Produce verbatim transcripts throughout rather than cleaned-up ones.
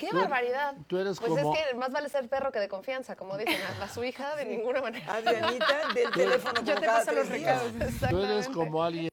¡Qué tú, barbaridad! Tú eres pues como... es que más vale ser perro que de confianza, como dicen. A, a su hija de ninguna manera. Adrianita, del teléfono yo te paso los recados. Tú eres como alguien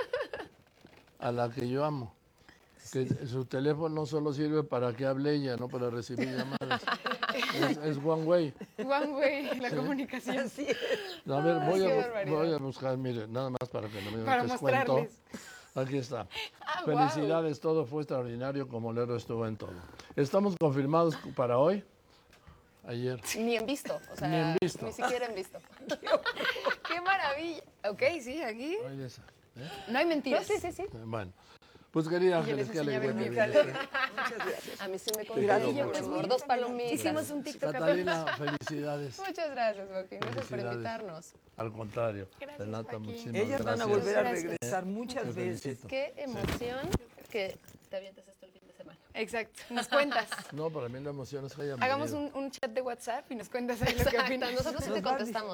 a la que yo amo. Que su teléfono solo sirve para que hable ella, no para recibir llamadas. Es, es one way. One way, la sí. comunicación. Sí. No, a ver, voy, a, voy a buscar, mire, nada más para que no me para descuento. Aquí está. Ah, Felicidades, wow. todo fue extraordinario como Lero estuvo en todo. ¿Estamos confirmados para hoy? Ayer. Ni en visto, o sea, ni en visto. Ni siquiera en visto. ¡Qué maravilla! Ok, sí, aquí. Oye, esa, ¿eh? No hay mentiras. No, sí, sí, sí. Bueno. Pues querida Ángeles, qué alegría que Muchas gracias. A mí sí me contagió, pues, por dos palomitas. Hicimos un TikTok. Catalina, felicidades. Muchas gracias, Joaquín. Gracias por invitarnos. Al contrario. Gracias, Renata, muchísimas Ellas gracias. van a volver a Gracias. regresar muchas Te veces. felicito. Qué emoción que te avientes esto el fin de semana. Exacto. Nos cuentas. No, para mí la emoción es que hayan Hagamos venido. un, un chat de WhatsApp y nos cuentas ahí lo que Exacto. opinas. Nosotros sí te contestamos.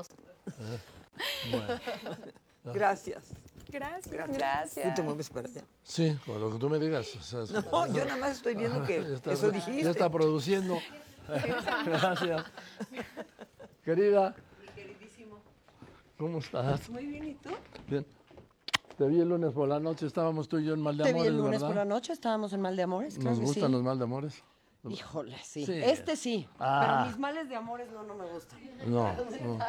Bueno. Gracias. Gracias. Gracias. Gracias. Tú te mueves para allá. Sí, con lo que tú me digas. O sea, es- No, yo nada más estoy viendo que Ya está- eso dijiste. Ya está produciendo. Gracias. Querida. Queridísimo. ¿Cómo estás? Muy bien, ¿y tú? Bien. Te vi el lunes por la noche, estábamos tú y yo en Mal de Te Amores, vi el lunes ¿verdad? por la noche, estábamos en Mal de Amores. Claro Nos que gustan sí. los Mal de Amores. Híjole, sí. Sí. Este sí. Ah. Pero mis males de amores no, no me gustan. No, no.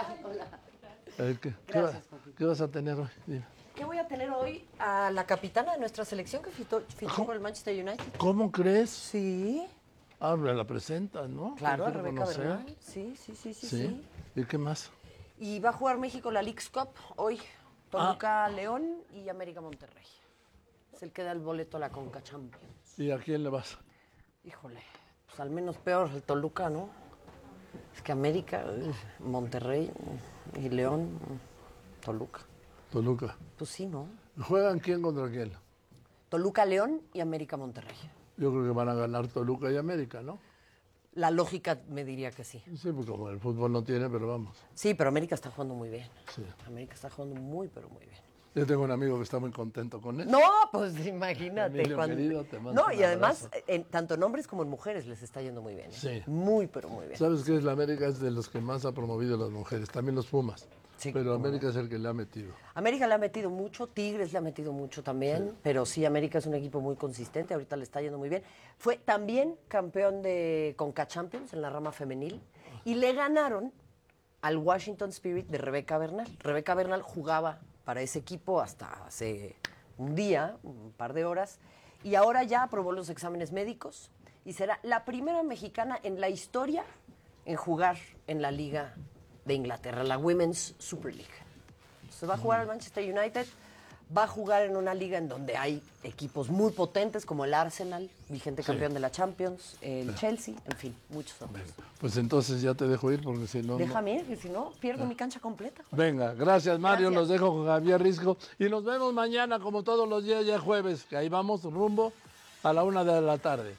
Eh, ¿Qué, qué, va- ¿Qué vas a tener hoy? Dime. ¿Qué voy a tener hoy? A la capitana de nuestra selección que fichó, fichó por el Manchester United. ¿Cómo crees? Sí. Ah, me la presentas, ¿no? Claro, a Quiero Rebeca conocer. Bernal. Sí, sí, sí, sí, ¿Sí? sí. ¿Y qué más? Y va a jugar México la Leagues Cup hoy. Toluca, León y América Monterrey. Es el que da el boleto a la Conca Champions. ¿Y a quién le vas? Híjole, pues al menos peor el Toluca, ¿no? Es que América, eh, Monterrey y León, eh, Toluca. Toluca. Pues sí, ¿no? ¿Juegan quién contra quién? Toluca, León y América Monterrey. Yo creo que van a ganar Toluca y América, ¿no? La lógica me diría que sí. Sí, pues como el fútbol no tiene, pero vamos. Sí, pero América está jugando muy bien. Sí. América está jugando muy, pero muy bien. Yo tengo un amigo que está muy contento con eso. No, pues imagínate. Emilio, querido, te mando No, un y además, abrazo. en, tanto en hombres como en mujeres les está yendo muy bien. ¿eh? Sí. Muy, pero muy bien. ¿Sabes qué es? La América es de los que más ha promovido a las mujeres, también los Pumas. Sí, pero cómo América es el que le ha metido. América le ha metido mucho, Tigres le ha metido mucho también, Sí. pero sí, América es un equipo muy consistente, ahorita le está yendo muy bien. Fue también campeón de Conca Champions en la rama femenil y le ganaron al Washington Spirit de Rebeca Bernal. Rebeca Bernal jugaba para ese equipo hasta hace un día, un par de horas, y ahora ya aprobó los exámenes médicos y será la primera mexicana en la historia en jugar en la Liga de Inglaterra, la Women's Super League. Se va a jugar al Manchester United, va a jugar en una liga en donde hay equipos muy potentes como el Arsenal, vigente campeón de la Champions, el Chelsea, en fin, muchos otros. Pues entonces ya te dejo ir porque si no... no- Déjame ir, que si no, pierdo mi cancha completa. Venga, gracias Mario, Gracias. los dejo con Javier Risco y nos vemos mañana como todos los días ya jueves, que ahí vamos rumbo a la una de la tarde.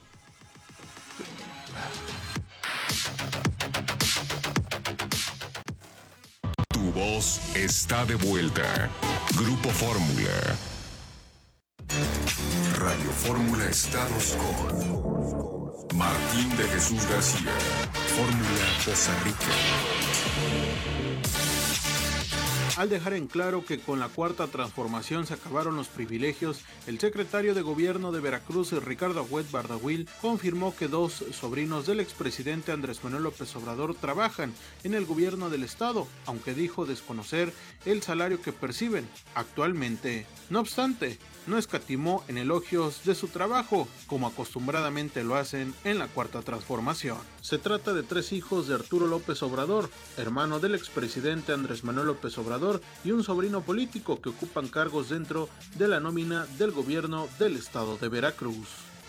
Tu voz está de vuelta. Grupo Fórmula. Radio Fórmula Estados con Martín de Jesús García. Fórmula Costa Rica. Al dejar en claro que con la cuarta transformación se acabaron los privilegios, el secretario de Gobierno de Veracruz, Ricardo Agüed Bardagüil, confirmó que dos sobrinos del expresidente Andrés Manuel López Obrador trabajan en el gobierno del estado, aunque dijo desconocer el salario que perciben actualmente. No obstante, no escatimó en elogios de su trabajo, como acostumbradamente lo hacen en la cuarta transformación. Se trata de tres hijos de Arturo López Obrador, hermano del expresidente Andrés Manuel López Obrador, y un sobrino político que ocupan cargos dentro de la nómina del gobierno del estado de Veracruz.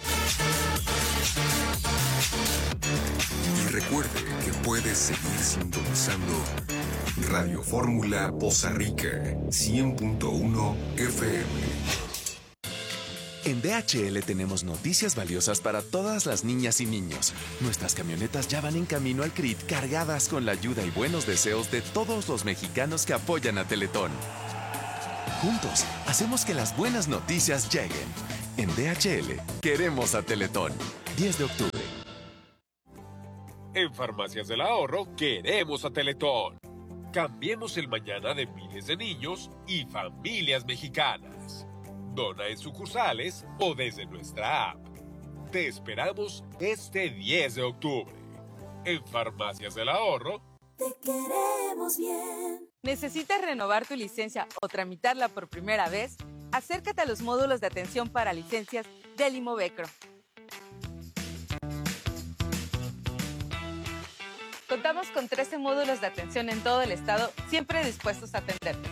Y recuerde que puedes seguir sintonizando Radio Fórmula Poza Rica cien punto uno F M. En D H L tenemos noticias valiosas para todas las niñas y niños. Nuestras camionetas ya van en camino al C R I T cargadas con la ayuda y buenos deseos de todos los mexicanos que apoyan a Teletón. Juntos, hacemos que las buenas noticias lleguen. En D H L, queremos a Teletón. diez de octubre. En Farmacias del Ahorro queremos a Teletón. Cambiemos el mañana de miles de niños y familias mexicanas. Dona en sucursales o desde nuestra app. Te esperamos este diez de octubre. En Farmacias del Ahorro. Te queremos bien. ¿Necesitas renovar tu licencia o tramitarla por primera vez? Acércate a los módulos de atención para licencias del Imovecro. Contamos con trece módulos de atención en todo el estado, siempre dispuestos a atenderte.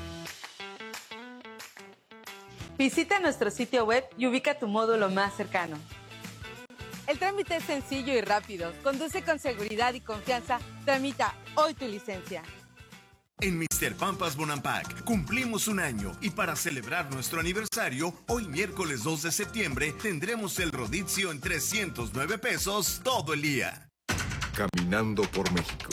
Visita nuestro sitio web y ubica tu módulo más cercano. El trámite es sencillo y rápido. Conduce con seguridad y confianza. Tramita hoy tu licencia. En mister Pampas Bonampak cumplimos un año y para celebrar nuestro aniversario, hoy miércoles dos de septiembre tendremos el rodizio en trescientos nueve pesos todo el día. Caminando por México.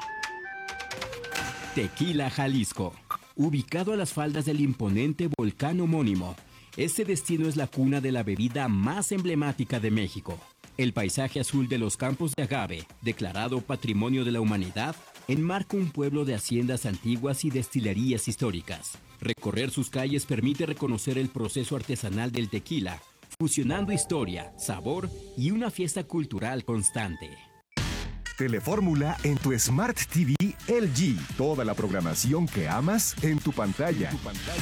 Tequila, Jalisco. Ubicado a las faldas del imponente volcán homónimo, este destino es la cuna de la bebida más emblemática de México. El paisaje azul de los campos de agave, declarado Patrimonio de la Humanidad, enmarca un pueblo de haciendas antiguas y destilerías históricas. Recorrer sus calles permite reconocer el proceso artesanal del tequila, fusionando historia, sabor y una fiesta cultural constante. Telefórmula en tu Smart T V L G. Toda la programación que amas en tu pantalla. En tu pantalla.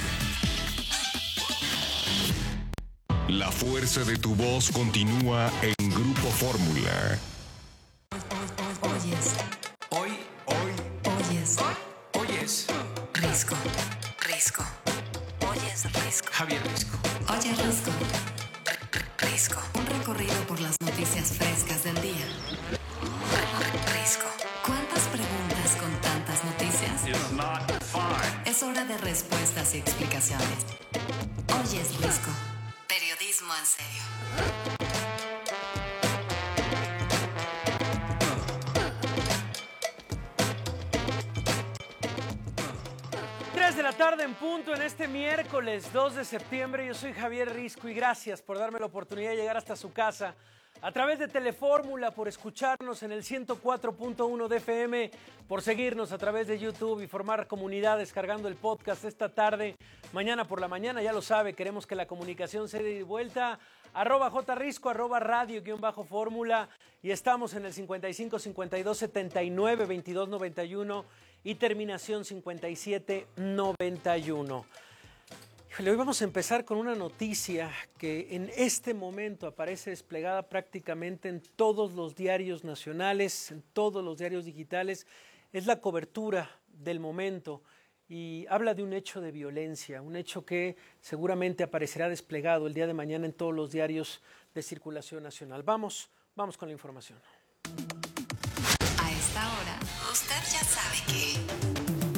La fuerza de tu voz continúa en Grupo Fórmula. Oyes. Hoy, hoy. Oyes. Oyes. Risco. Risco. Oyes Risco. Javier Risco. Oye Risco. Risco. Un recorrido por las noticias frescas del día. Risco. ¿Cuántas preguntas con tantas noticias? Es hora de respuestas y explicaciones. Oyes Risco. Periodismo en serio. tres de la tarde en punto en este miércoles dos de septiembre. Yo soy Javier Risco y gracias por darme la oportunidad de llegar hasta su casa a través de Telefórmula, por escucharnos en el ciento cuatro punto uno de F M, por seguirnos a través de YouTube y formar comunidad descargando el podcast esta tarde, mañana por la mañana. Ya lo sabe, queremos que la comunicación se dé de vuelta. Arroba jrisco, arroba radio guión bajo fórmula, y estamos en el cincuenta y cinco, cincuenta y dos, setenta y nueve, veintidós, noventa y uno y terminación cincuenta y siete, noventa y uno. Híjole, hoy vamos a empezar con una noticia que en este momento aparece desplegada prácticamente en todos los diarios nacionales, en todos los diarios digitales. Es la cobertura del momento y habla de un hecho de violencia, un hecho que seguramente aparecerá desplegado el día de mañana en todos los diarios de circulación nacional. Vamos, vamos con la información. A esta hora, usted ya sabe que...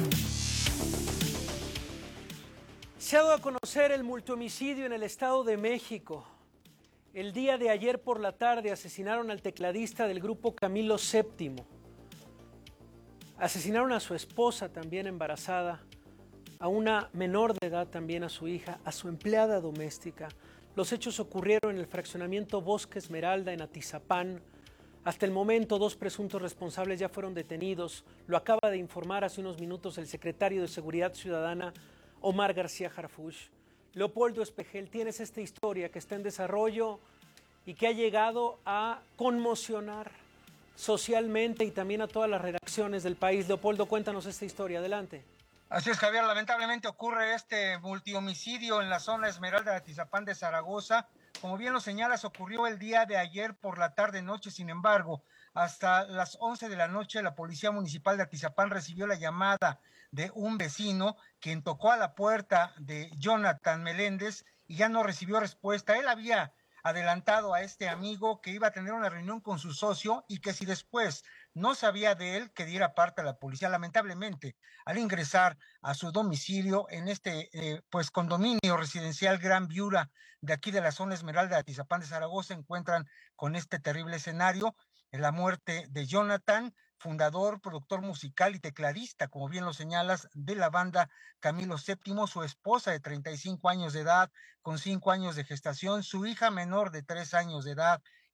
Se ha dado a conocer el multihomicidio en el Estado de México. El día de ayer por la tarde asesinaron al tecladista del grupo Camilo séptimo. Asesinaron a su esposa también embarazada, a una menor de edad también a su hija, a su empleada doméstica. Los hechos ocurrieron en el fraccionamiento Bosque Esmeralda en Atizapán. Hasta el momento, dos presuntos responsables ya fueron detenidos. Lo acaba de informar hace unos minutos el secretario de Seguridad Ciudadana, Omar García Harfuch. Leopoldo Espejel, tienes esta historia que está en desarrollo y que ha llegado a conmocionar socialmente y también a todas las redacciones del país. Leopoldo, cuéntanos esta historia, adelante. Así es, Javier, lamentablemente ocurre este multihomicidio en la zona Esmeralda de Atizapán de Zaragoza. Como bien lo señalas, ocurrió el día de ayer por la tarde-noche. Sin embargo, hasta las once de la noche, la Policía Municipal de Atizapán recibió la llamada de un vecino quien tocó a la puerta de Jonathan Meléndez y ya no recibió respuesta. Él había adelantado a este amigo que iba a tener una reunión con su socio y que si después no sabía de él, que diera parte a la policía. Lamentablemente, al ingresar a su domicilio en este eh, pues condominio residencial Gran Viura de aquí de la zona Esmeralda de Atizapán de Zaragoza, se encuentran con este terrible escenario, la muerte de Jonathan, fundador, productor musical y tecladista, como bien lo señalas, de la banda Camilo séptimo, su esposa de treinta y cinco años de edad, con cinco años de gestación, su hija menor de tres años de edad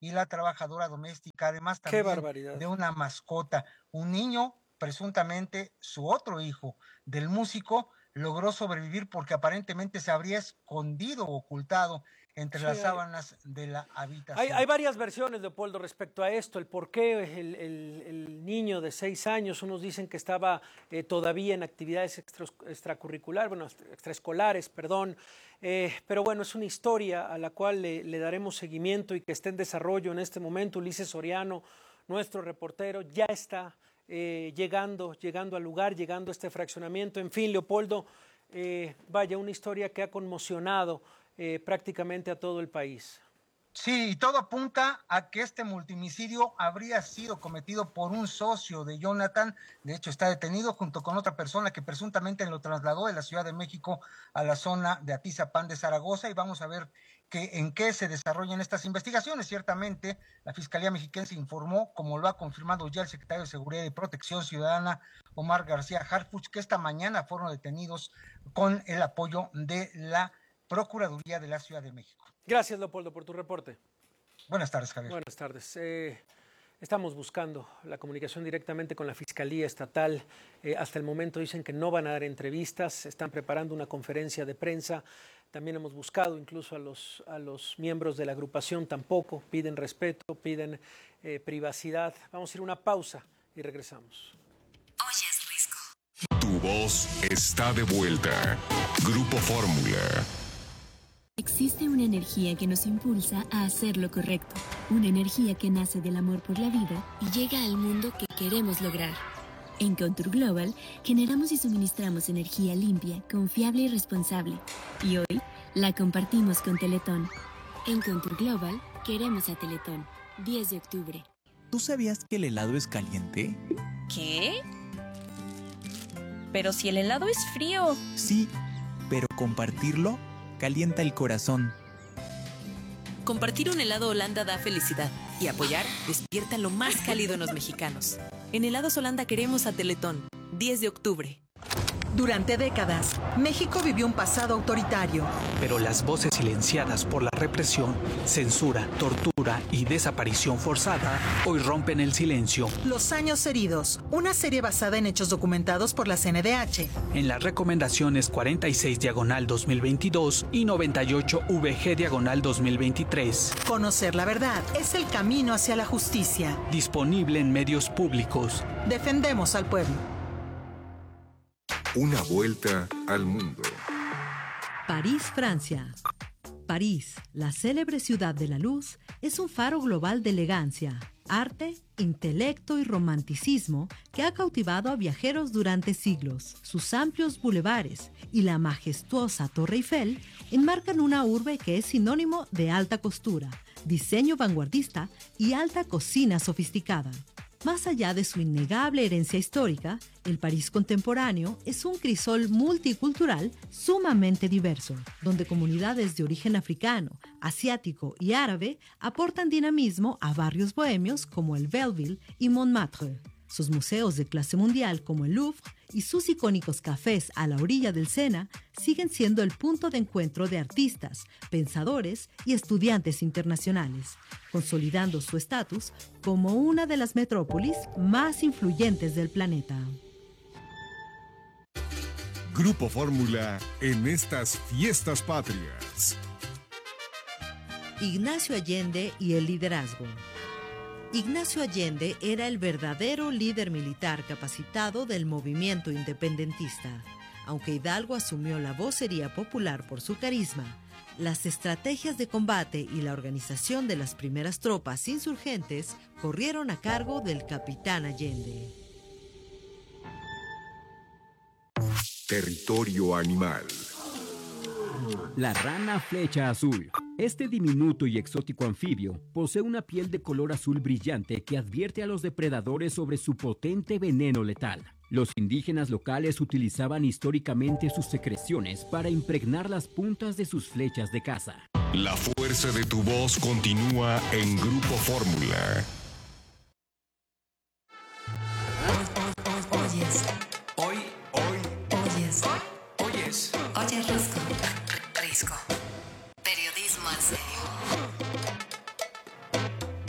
y la trabajadora doméstica, además Qué también barbaridad. de una mascota. Un niño, presuntamente su otro hijo del músico, logró sobrevivir porque aparentemente se habría escondido o ocultado entre Sí, las hay- sábanas de la habitación. Hay, hay varias versiones, Leopoldo, respecto a esto, el por qué el, el- el niño de seis años, unos dicen que estaba eh, todavía en actividades extra, extracurriculares, bueno, extraescolares, perdón, eh, pero bueno, es una historia a la cual le, le daremos seguimiento y que está en desarrollo en este momento. Ulises Soriano, nuestro reportero, ya está eh, llegando, llegando al lugar, llegando a este fraccionamiento. En fin, Leopoldo, eh, vaya, una historia que ha conmocionado eh, prácticamente a todo el país. Sí, y todo apunta a que este multimicidio habría sido cometido por un socio de Jonathan. De hecho, está detenido junto con otra persona que presuntamente lo trasladó de la Ciudad de México a la zona de Atizapán de Zaragoza, y vamos a ver que, en qué se desarrollan estas investigaciones. Ciertamente, la Fiscalía Mexiquense informó, como lo ha confirmado ya el secretario de Seguridad y Protección Ciudadana, Omar García Harfuch, que esta mañana fueron detenidos con el apoyo de la Procuraduría de la Ciudad de México. Gracias, Leopoldo, por tu reporte. Buenas tardes, Javier. Buenas tardes. Eh, estamos buscando la comunicación directamente con la Fiscalía Estatal. Eh, hasta el momento dicen que no van a dar entrevistas, están preparando una conferencia de prensa. También hemos buscado incluso a los, a los miembros de la agrupación, tampoco piden respeto, piden eh, privacidad. Vamos a ir a una pausa y regresamos. Tu voz está de vuelta. Grupo Fórmula. Existe una energía que nos impulsa a hacer lo correcto, una energía que nace del amor por la vida y llega al mundo que queremos lograr. En Contour Global generamos y suministramos energía limpia, confiable y responsable. Y hoy la compartimos con Teletón. En Contour Global queremos a Teletón. diez de octubre. ¿Tú sabías que el helado es caliente? ¿Qué? Pero si el helado es frío. Sí, pero compartirlo calienta el corazón. Compartir un helado Holanda da felicidad y apoyar despierta lo más cálido en los mexicanos. En Helados Holanda queremos a Teletón. diez de octubre. Durante décadas, México vivió un pasado autoritario. Pero las voces silenciadas por la represión, censura, tortura y desaparición forzada hoy rompen el silencio. Los años heridos, una serie basada en hechos documentados por la C N D H. En las recomendaciones cuarenta y seis diagonal dos mil veintidós y noventa y ocho V G diagonal dos mil veintitrés. Conocer la verdad es el camino hacia la justicia. Disponible en medios públicos. Defendemos al pueblo. Una vuelta al mundo. París, Francia. París, la célebre ciudad de la luz, es un faro global de elegancia, arte, intelecto y romanticismo que ha cautivado a viajeros durante siglos. Sus amplios bulevares y la majestuosa Torre Eiffel enmarcan una urbe que es sinónimo de alta costura, diseño vanguardista y alta cocina sofisticada. Más allá de su innegable herencia histórica, el París contemporáneo es un crisol multicultural sumamente diverso, donde comunidades de origen africano, asiático y árabe aportan dinamismo a barrios bohemios como el Belleville y Montmartre. Sus museos de clase mundial como el Louvre y sus icónicos cafés a la orilla del Sena siguen siendo el punto de encuentro de artistas, pensadores y estudiantes internacionales, consolidando su estatus como una de las metrópolis más influyentes del planeta. Grupo Fórmula en estas fiestas patrias. Ignacio Allende y el liderazgo. Ignacio Allende era el verdadero líder militar capacitado del movimiento independentista. Aunque Hidalgo asumió la vocería popular por su carisma, las estrategias de combate y la organización de las primeras tropas insurgentes corrieron a cargo del capitán Allende. Territorio animal. La rana flecha azul. Este diminuto y exótico anfibio posee una piel de color azul brillante que advierte a los depredadores sobre su potente veneno letal. Los indígenas locales utilizaban históricamente sus secreciones para impregnar las puntas de sus flechas de caza. La fuerza de tu voz continúa en Grupo Fórmula. Oyes. Hoy, hoy, Oyes. oyes. Oye, Risco. Risco. Periodismo en serio.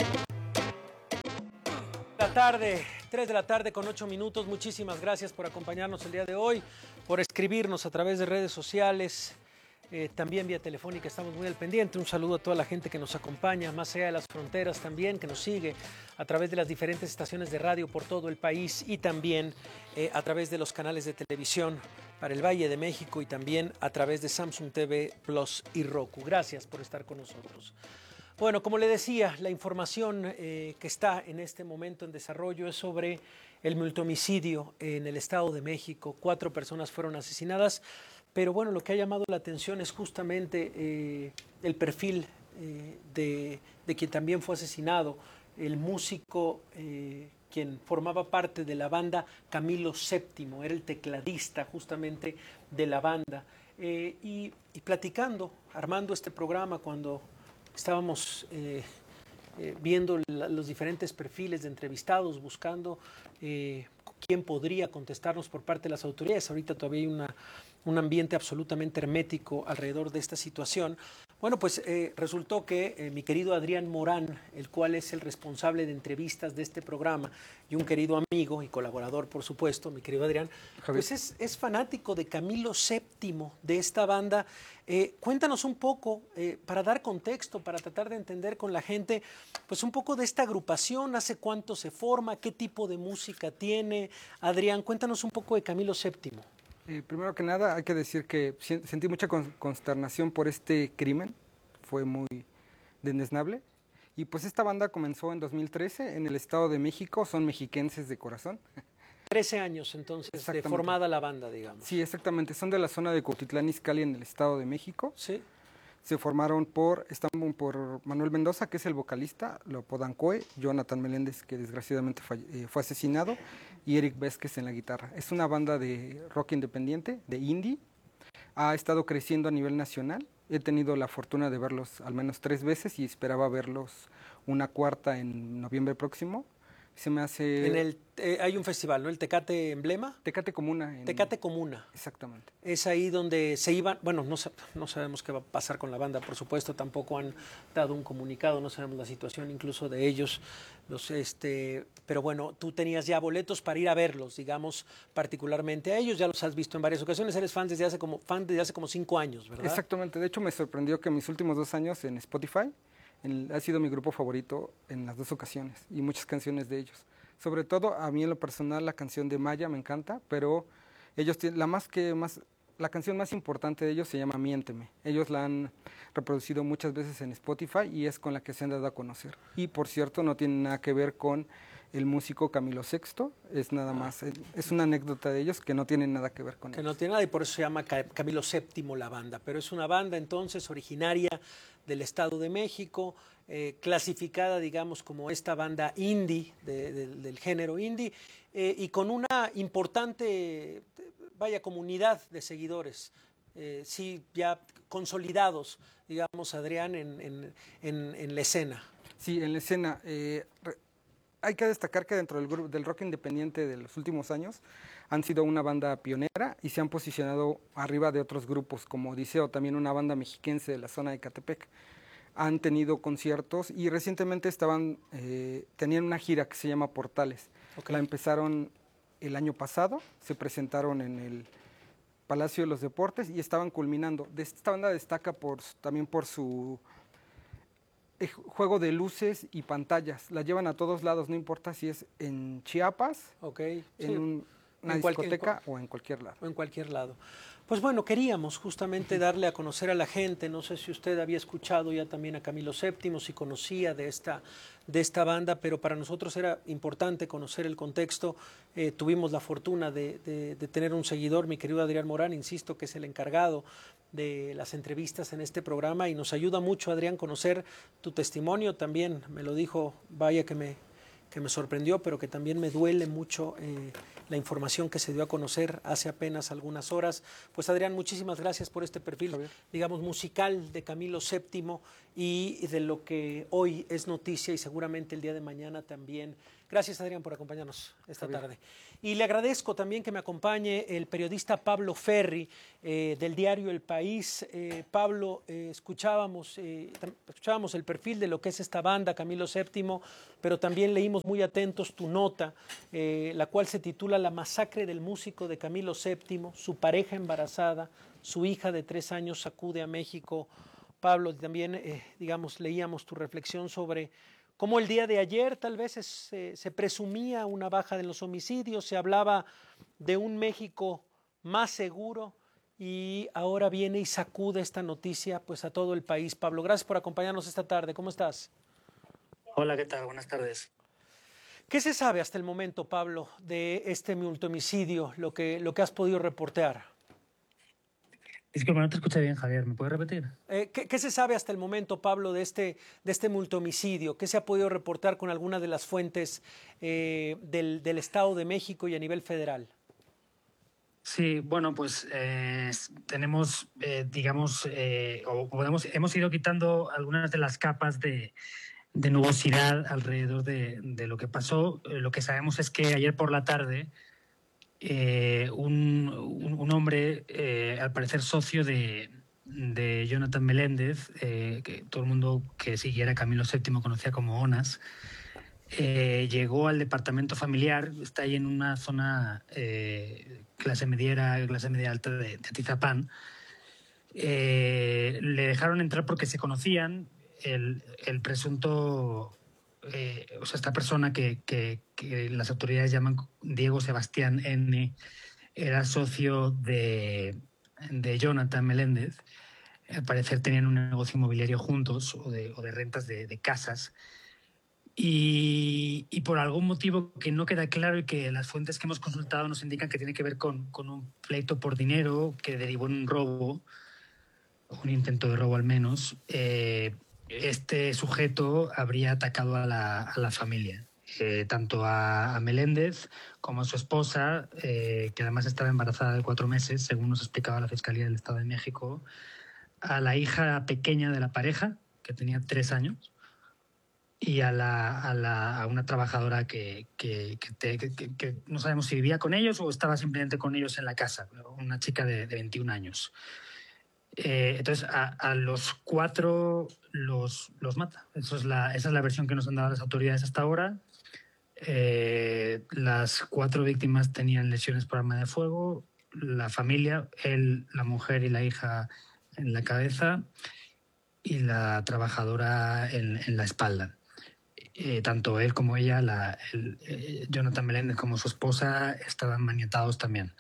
La tarde, tres de la tarde con ocho minutos. Muchísimas gracias por acompañarnos el día de hoy, por escribirnos a través de redes sociales, eh, también vía telefónica. Estamos muy al pendiente. Un saludo a toda la gente que nos acompaña más allá de las fronteras también, que nos sigue a través de las diferentes estaciones de radio por todo el país y también eh, a través de los canales de televisión para el Valle de México y también a través de Samsung T V Plus y Roku. Gracias por estar con nosotros. Bueno, como le decía, la información eh, que está en este momento en desarrollo es sobre el multihomicidio en el Estado de México. Cuatro personas fueron asesinadas, pero bueno, lo que ha llamado la atención es justamente eh, el perfil eh, de, de quien también fue asesinado, el músico eh, quien formaba parte de la banda Camilo séptimo, era el tecladista justamente de la banda. Eh, y, y platicando, armando este programa cuando estábamos eh, eh, viendo la, los diferentes perfiles de entrevistados, buscando eh, quién podría contestarnos por parte de las autoridades. Ahorita todavía hay una, un ambiente absolutamente hermético alrededor de esta situación. Bueno, pues eh, resultó que eh, mi querido Adrián Morán, el cual es el responsable de entrevistas de este programa y un querido amigo y colaborador, por supuesto, mi querido Adrián, Javier. pues es, es fanático de Camilo séptimo, de esta banda. Eh, cuéntanos un poco, eh, para dar contexto, para tratar de entender con la gente, pues un poco de esta agrupación, hace cuánto se forma, qué tipo de música tiene. Adrián, cuéntanos un poco de Camilo séptimo. Eh, primero que nada, hay que decir que sentí mucha consternación por este crimen, fue muy desdeñable. Y pues esta banda comenzó en dos mil trece en el Estado de México, son mexiquenses de corazón. trece años entonces de formada la banda, digamos. Sí, exactamente, son de la zona de Cuautitlán Izcalli en el Estado de México. Sí. Se formaron por, están por Manuel Mendoza, que es el vocalista, lo apodan Coe, Jonathan Meléndez, que desgraciadamente fue, eh, fue asesinado, y Eric Vázquez en la guitarra. Es una banda de rock independiente, de indie, ha estado creciendo a nivel nacional. He tenido la fortuna de verlos al menos tres veces y esperaba verlos una cuarta en noviembre próximo. Se me hace... En el, eh, hay un festival, ¿no? El Tecate Emblema. Tecate Comuna. En... Tecate Comuna. Exactamente. Es ahí donde se iban, bueno, no, no sabemos qué va a pasar con la banda, por supuesto, tampoco han dado un comunicado, no sabemos la situación incluso de ellos, los, este, pero bueno, tú tenías ya boletos para ir a verlos, digamos, particularmente a ellos, ya los has visto en varias ocasiones, eres fan desde hace como, fan desde hace como cinco años, ¿verdad? Exactamente, de hecho me sorprendió que mis últimos dos años en Spotify, ha sido mi grupo favorito en las dos ocasiones y muchas canciones de ellos. Sobre todo a mí en lo personal la canción de Maya me encanta, pero ellos tienen la más que más la canción más importante de ellos se llama Miénteme. Ellos la han reproducido muchas veces en Spotify y es con la que se han dado a conocer. Y por cierto no tiene nada que ver con el músico Camilo sexto, es nada más, es una anécdota de ellos que no tiene nada que ver con que ellos. no tiene nada y por eso se llama Camilo séptimo la banda, pero es una banda entonces originaria del Estado de México, eh, clasificada digamos como esta banda indie, de, de, del género indie, eh, y con una importante, vaya, comunidad de seguidores, eh, sí, ya consolidados, digamos, Adrián, en, en, en, en la escena. Sí, en la escena. Eh, Hay que destacar que dentro del, grupo, del rock independiente de los últimos años han sido una banda pionera y se han posicionado arriba de otros grupos, como Odiseo, también una banda mexiquense de la zona de Catepec. Han tenido conciertos y recientemente estaban eh, tenían una gira que se llama Portales. Okay. La empezaron el año pasado, se presentaron en el Palacio de los Deportes y estaban culminando. Esta banda destaca por, también por su... juego de luces y pantallas, la llevan a todos lados, no importa si es en Chiapas, okay, en sí. un, una en discoteca cual, en, o en cualquier lado. O en cualquier lado. Pues bueno, queríamos justamente darle a conocer a la gente, no sé si usted había escuchado ya también a Camilo séptimo, si conocía de esta, de esta banda, pero para nosotros era importante conocer el contexto. Eh, tuvimos la fortuna de, de, de tener un seguidor, mi querido Adrián Morán, insisto, que es el encargado de las entrevistas en este programa y nos ayuda mucho, Adrián, conocer tu testimonio. También me lo dijo, vaya que me, que me sorprendió, pero que también me duele mucho eh, la información que se dio a conocer hace apenas algunas horas. Pues Adrián, muchísimas gracias por este perfil, Javier, digamos, musical de Camilo séptimo y de lo que hoy es noticia y seguramente el día de mañana también. Gracias, Adrián, por acompañarnos esta Javier. tarde. Y le agradezco también que me acompañe el periodista Pablo Ferri, eh, del diario El País. Eh, Pablo, eh, escuchábamos, eh, escuchábamos el perfil de lo que es esta banda, Camilo séptimo, pero también leímos estamos muy atentos tu nota, eh, la cual se titula La masacre del músico de Camilo séptimo, su pareja embarazada, su hija de tres años sacude a México. Pablo, también, eh, digamos, leíamos tu reflexión sobre cómo el día de ayer tal vez es, eh, se presumía una baja de los homicidios, se hablaba de un México más seguro, y ahora viene y sacude esta noticia pues a todo el país. Pablo, gracias por acompañarnos esta tarde. ¿Cómo estás? Hola, ¿qué tal? Buenas tardes. ¿Qué se sabe hasta el momento, Pablo, de este multihomicidio, lo que, lo que has podido reportear? Disculpa, no te escuché bien, Javier. ¿Me puedes repetir? Eh, ¿qué, ¿Qué se sabe hasta el momento, Pablo, de este, de este multihomicidio? ¿Qué se ha podido reportar con alguna de las fuentes eh, del, del Estado de México y a nivel federal? Sí, bueno, pues eh, tenemos, eh, digamos, eh, o podemos, hemos ido quitando algunas de las capas de, de nubosidad alrededor de, de lo que pasó. Eh, lo que sabemos es que ayer por la tarde eh, un, un, un hombre, eh, al parecer socio de, de Jonathan Meléndez, eh, que todo el mundo que siguiera Camilo séptimo conocía como Onas, Eh, llegó al departamento familiar, está ahí en una zona eh, clase mediera, clase media alta de, de Atizapán. Eh, le dejaron entrar porque se conocían. El, el presunto, eh, o sea, esta persona que, que, que las autoridades llaman Diego Sebastián N., era socio de, de Jonathan Meléndez. Al parecer tenían un negocio inmobiliario juntos o de, o de rentas de, de casas. Y, y por algún motivo que no queda claro y que las fuentes que hemos consultado nos indican que tiene que ver con, con un pleito por dinero que derivó en un robo, un intento de robo al menos, eh, este sujeto habría atacado a la, a la familia, eh, tanto a, a Meléndez como a su esposa, eh, que además estaba embarazada de cuatro meses, según nos explicaba la Fiscalía del Estado de México, a la hija pequeña de la pareja, que tenía tres años, y a, la, a, la, a una trabajadora que, que, que, te, que, que no sabemos si vivía con ellos o estaba simplemente con ellos en la casa, una chica de, de veintiún años. Eh, entonces, a, a los cuatro los, los mata. Eso es la, esa es la versión que nos han dado las autoridades hasta ahora. Eh, las cuatro víctimas tenían lesiones por arma de fuego, la familia, él, la mujer y la hija en la cabeza y la trabajadora en, en la espalda. Eh, tanto él como ella, la, el, eh, Jonathan Meléndez como su esposa, estaban maniatados también.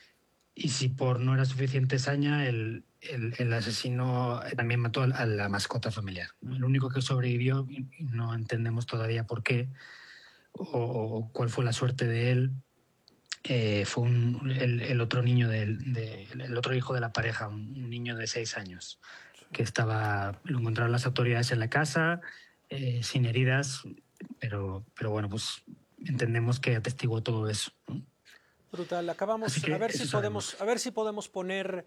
Y si por no era suficiente saña, el, el, el asesino también mató a, a la mascota familiar. El único que sobrevivió, y no entendemos todavía por qué o, o cuál fue la suerte de él, eh, fue un, el, el otro niño, del, de, el otro hijo de la pareja, un, un niño de seis años, que estaba, lo encontraron las autoridades en la casa, Eh, sin heridas, pero, pero bueno, pues entendemos que atestiguó todo eso, ¿no? Brutal. Acabamos, a ver si podemos, a ver si podemos poner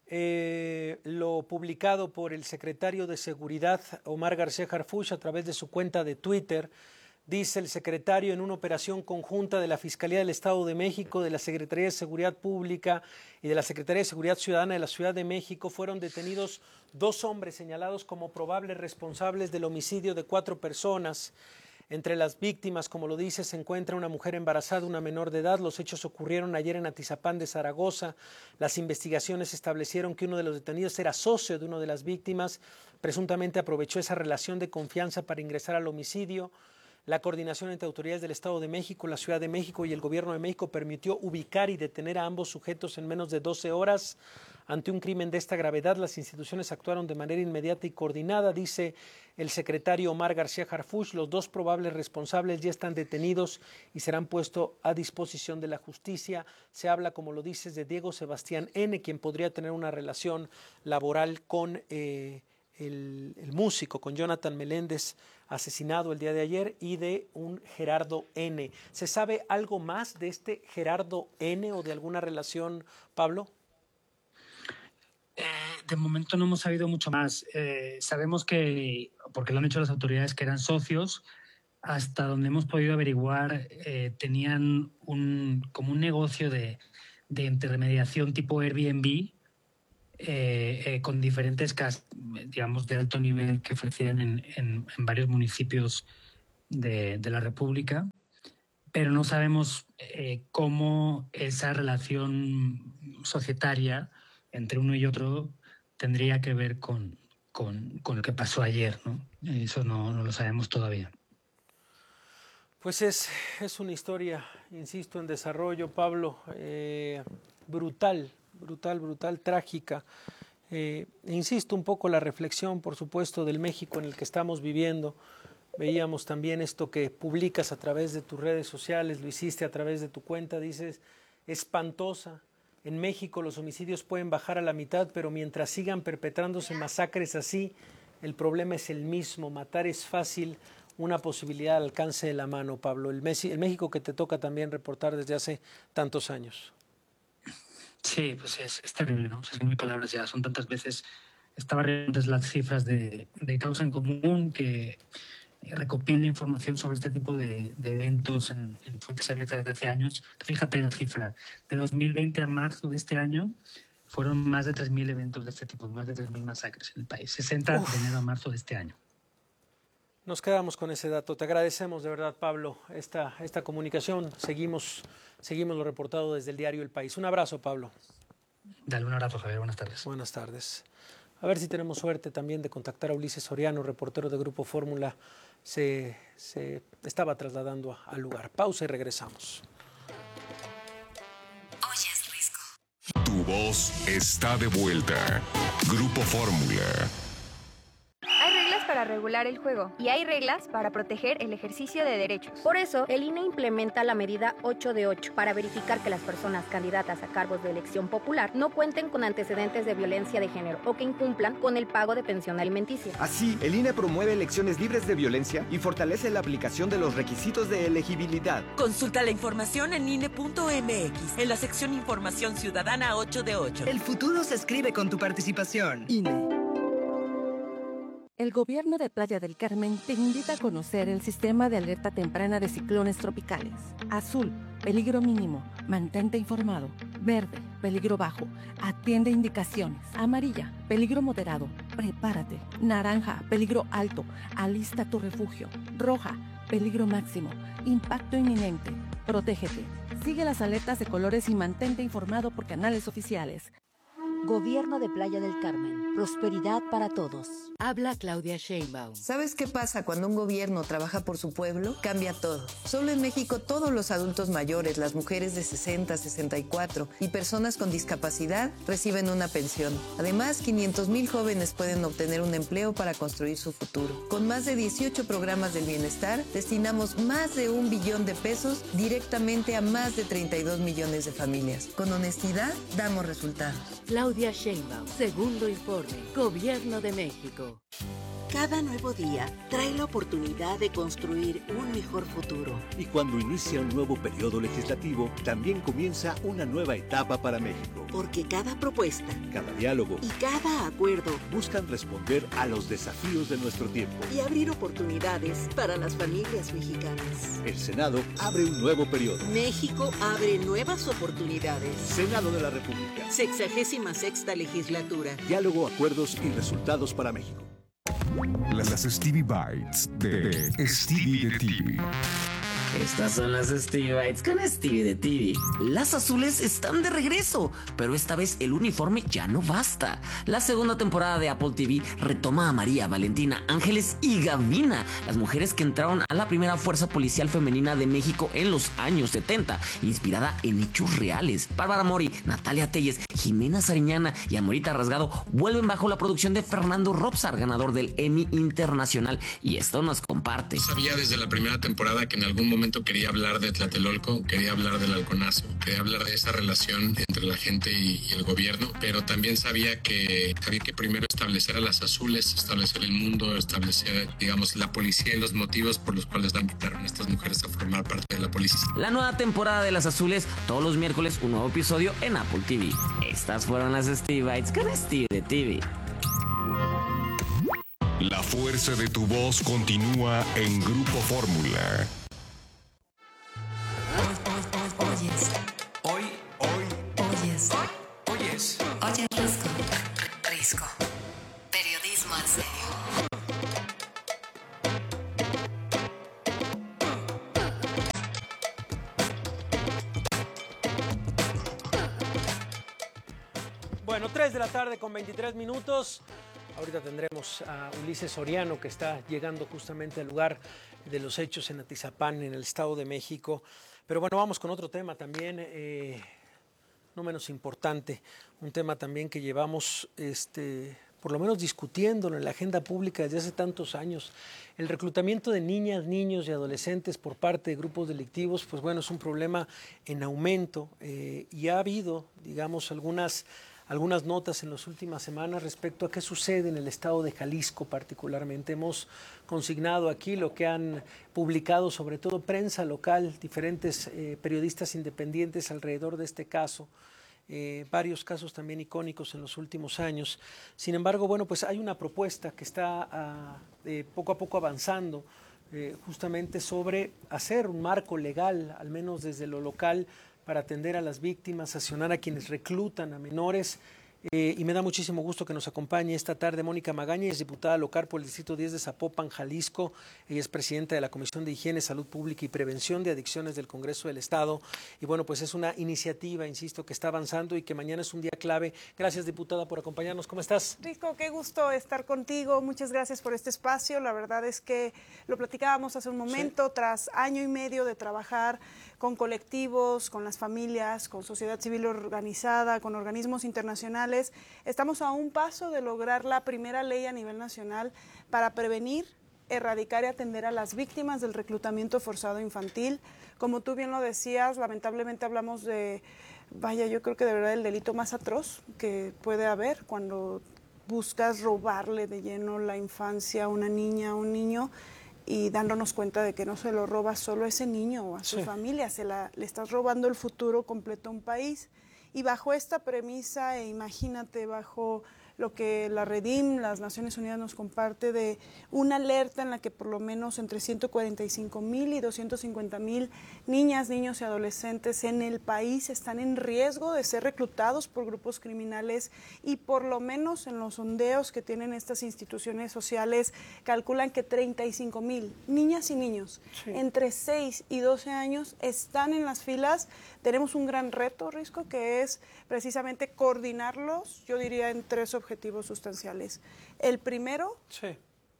eh, lo publicado por el secretario de Seguridad, Omar García Harfuch, a través de su cuenta de Twitter. Dice el secretario: en una operación conjunta de la Fiscalía del Estado de México, de la Secretaría de Seguridad Pública y de la Secretaría de Seguridad Ciudadana de la Ciudad de México, fueron detenidos dos hombres señalados como probables responsables del homicidio de cuatro personas. Entre las víctimas, como lo dice, se encuentra una mujer embarazada, una menor de edad. Los hechos ocurrieron ayer en Atizapán de Zaragoza. Las investigaciones establecieron que uno de los detenidos era socio de una de las víctimas. Presuntamente aprovechó esa relación de confianza para ingresar al homicidio. La coordinación entre autoridades del Estado de México, la Ciudad de México y el Gobierno de México permitió ubicar y detener a ambos sujetos en menos de doce horas. Ante un crimen de esta gravedad, las instituciones actuaron de manera inmediata y coordinada, dice el secretario Omar García Harfuch. Los dos probables responsables ya están detenidos y serán puestos a disposición de la justicia. Se habla, como lo dices, de Diego Sebastián N., quien podría tener una relación laboral con eh, el, el músico, con Jonathan Meléndez, asesinado el día de ayer, y de un Gerardo N. ¿Se sabe algo más de este Gerardo N. o de alguna relación, Pablo? Eh, de momento no hemos sabido mucho más. Eh, sabemos que, porque lo han hecho las autoridades, que eran socios. Hasta donde hemos podido averiguar, eh, tenían un, como un negocio de, de intermediación tipo Airbnb, Eh, eh, con diferentes casas, digamos, de alto nivel que ofrecían en, en, en varios municipios de, de la República, pero no sabemos eh, cómo esa relación societaria entre uno y otro tendría que ver con, con, con lo que pasó ayer, ¿no? Eso no, no lo sabemos todavía. Pues es, es una historia, insisto, en desarrollo, Pablo, eh, brutal, brutal, brutal, trágica. Eh, insisto un poco la reflexión, por supuesto, del México en el que estamos viviendo. Veíamos también esto que publicas a través de tus redes sociales, lo hiciste a través de tu cuenta, dices, espantosa. En México los homicidios pueden bajar a la mitad, pero mientras sigan perpetrándose masacres así, el problema es el mismo. Matar es fácil, una posibilidad al alcance de la mano, Pablo. El, Messi, el México que te toca también reportar desde hace tantos años. Sí, pues es, es terrible, ¿no? O sea, sin mis palabras ya, son tantas veces. Estaba viendo las cifras de, de Causa en Común que recopila información sobre este tipo de, de eventos en, en fuentes abiertas desde hace años. Fíjate la cifra, de dos mil veinte a marzo de este año fueron más de tres mil eventos de este tipo, más de tres mil masacres en el país, sesenta Uf. de enero a marzo de este año. Nos quedamos con ese dato. Te agradecemos de verdad, Pablo, esta, esta comunicación. Seguimos, seguimos lo reportado desde el diario El País. Un abrazo, Pablo. Dale un abrazo, Javier. Buenas tardes. Buenas tardes. A ver si tenemos suerte también de contactar a Ulises Soriano, reportero de Grupo Fórmula. Se, se estaba trasladando al lugar. Pausa y regresamos. Oyes Risco. Tu voz está de vuelta. Grupo Fórmula. Hay reglas para regular el juego y hay reglas para proteger el ejercicio de derechos. Por eso, el I N E implementa la medida ocho de ocho para verificar que las personas candidatas a cargos de elección popular no cuenten con antecedentes de violencia de género o que incumplan con el pago de pensión alimenticia. Así, el I N E promueve elecciones libres de violencia y fortalece la aplicación de los requisitos de elegibilidad. Consulta la información en I N E punto M X, en la sección Información Ciudadana ocho de ocho. El futuro se escribe con tu participación. I N E. El gobierno de Playa del Carmen te invita a conocer el sistema de alerta temprana de ciclones tropicales. Azul, peligro mínimo, mantente informado. Verde, peligro bajo, atiende indicaciones. Amarilla, peligro moderado, prepárate. Naranja, peligro alto, alista tu refugio. Roja, peligro máximo, impacto inminente, protégete. Sigue las alertas de colores y mantente informado por canales oficiales. Gobierno de Playa del Carmen. Prosperidad para todos. Habla Claudia Sheinbaum. ¿Sabes qué pasa cuando un gobierno trabaja por su pueblo? Cambia todo. Solo en México todos los adultos mayores, las mujeres de sesenta, sesenta y cuatro y personas con discapacidad reciben una pensión. Además, quinientos mil jóvenes pueden obtener un empleo para construir su futuro. Con más de dieciocho programas del bienestar, destinamos más de un billón de pesos directamente a más de treinta y dos millones de familias. Con honestidad, damos resultados. Claudia Sheinbaum, segundo informe, Gobierno de México. Cada nuevo día trae la oportunidad de construir un mejor futuro. Y cuando inicia un nuevo periodo legislativo, también comienza una nueva etapa para México. Porque cada propuesta, cada diálogo y cada acuerdo buscan responder a los desafíos de nuestro tiempo y abrir oportunidades para las familias mexicanas. El Senado abre un nuevo periodo. México abre nuevas oportunidades. Senado de la República. Sexagésima sexta legislatura. Diálogo, acuerdos y resultados para México. Las Stevie Bites de Stevie de T V. Estas son las Stevie Bites con Stevie de T V. Las azules están de regreso, pero esta vez el uniforme ya no basta. La segunda temporada de Apple T V retoma a María, Valentina, Ángeles y Gavina, las mujeres que entraron a la primera fuerza policial femenina de México en los años setenta, inspirada en hechos reales. Bárbara Mori, Natalia Telles, Jimena Sariñana y Amorita Rasgado vuelven bajo la producción de Fernando Robsar, ganador del Emmy Internacional, y esto nos comparte. Sabía desde la primera temporada que en algún momento quería hablar de Tlatelolco, quería hablar del halconazo, quería hablar de esa relación entre la gente y, y el gobierno, pero también sabía que había que primero establecer a las azules, establecer el mundo, establecer, digamos, la policía y los motivos por los cuales la invitaron a estas mujeres a formar parte de la policía. La nueva temporada de Las Azules, todos los miércoles un nuevo episodio en Apple T V. Estas fueron las Stevie Bites con Stevie de T V. La fuerza de tu voz continúa en Grupo Fórmula. Oyes. Hoy, hoy. Oyes. Oyes. Oyes Risco. Risco. Periodismo al serio. Bueno, tres de la tarde con veintitrés minutos. Ahorita tendremos a Ulises Soriano, que está llegando justamente al lugar de los hechos en Atizapán, en el Estado de México. Pero bueno, vamos con otro tema también, eh, no menos importante, un tema también que llevamos, este, por lo menos discutiéndolo en la agenda pública desde hace tantos años. El reclutamiento de niñas, niños y adolescentes por parte de grupos delictivos, pues bueno, es un problema en aumento eh, y ha habido, digamos, algunas... algunas notas en las últimas semanas respecto a qué sucede en el estado de Jalisco particularmente. Hemos consignado aquí lo que han publicado sobre todo prensa local, diferentes eh, periodistas independientes alrededor de este caso, eh, varios casos también icónicos en los últimos años. Sin embargo, bueno, pues hay una propuesta que está ah, eh, poco a poco avanzando eh, justamente sobre hacer un marco legal, al menos desde lo local, para atender a las víctimas, sancionar a quienes reclutan a menores. Eh, y me da muchísimo gusto que nos acompañe esta tarde Mónica Magaña, es diputada local por el Distrito diez de Zapopan, Jalisco. Ella es presidenta de la Comisión de Higiene, Salud Pública y Prevención de Adicciones del Congreso del Estado. Y bueno, pues es una iniciativa, insisto, que está avanzando y que mañana es un día clave. Gracias, diputada, por acompañarnos. ¿Cómo estás? Rico, qué gusto estar contigo. Muchas gracias por este espacio. La verdad es que lo platicábamos hace un momento, sí. Tras año y medio de trabajar con colectivos, con las familias, con sociedad civil organizada, con organismos internacionales. Estamos a un paso de lograr la primera ley a nivel nacional para prevenir, erradicar y atender a las víctimas del reclutamiento forzado infantil. Como tú bien lo decías, lamentablemente hablamos de, vaya, yo creo que de verdad el delito más atroz que puede haber cuando buscas robarle de lleno la infancia a una niña, a un niño, y dándonos cuenta de que no se lo robas solo a ese niño o a su sí. familia, se la, le estás robando el futuro completo a un país. Y bajo esta premisa, e imagínate, bajo lo que la Redim, las Naciones Unidas nos comparte de una alerta en la que por lo menos entre ciento cuarenta y cinco mil y doscientos cincuenta mil niñas, niños y adolescentes en el país están en riesgo de ser reclutados por grupos criminales y por lo menos en los sondeos que tienen estas instituciones sociales calculan que treinta y cinco mil niñas y niños sí. entre seis y doce años están en las filas. Tenemos un gran reto, Risco, que es precisamente coordinarlos, yo diría en tres objetivos sustanciales. El primero, sí.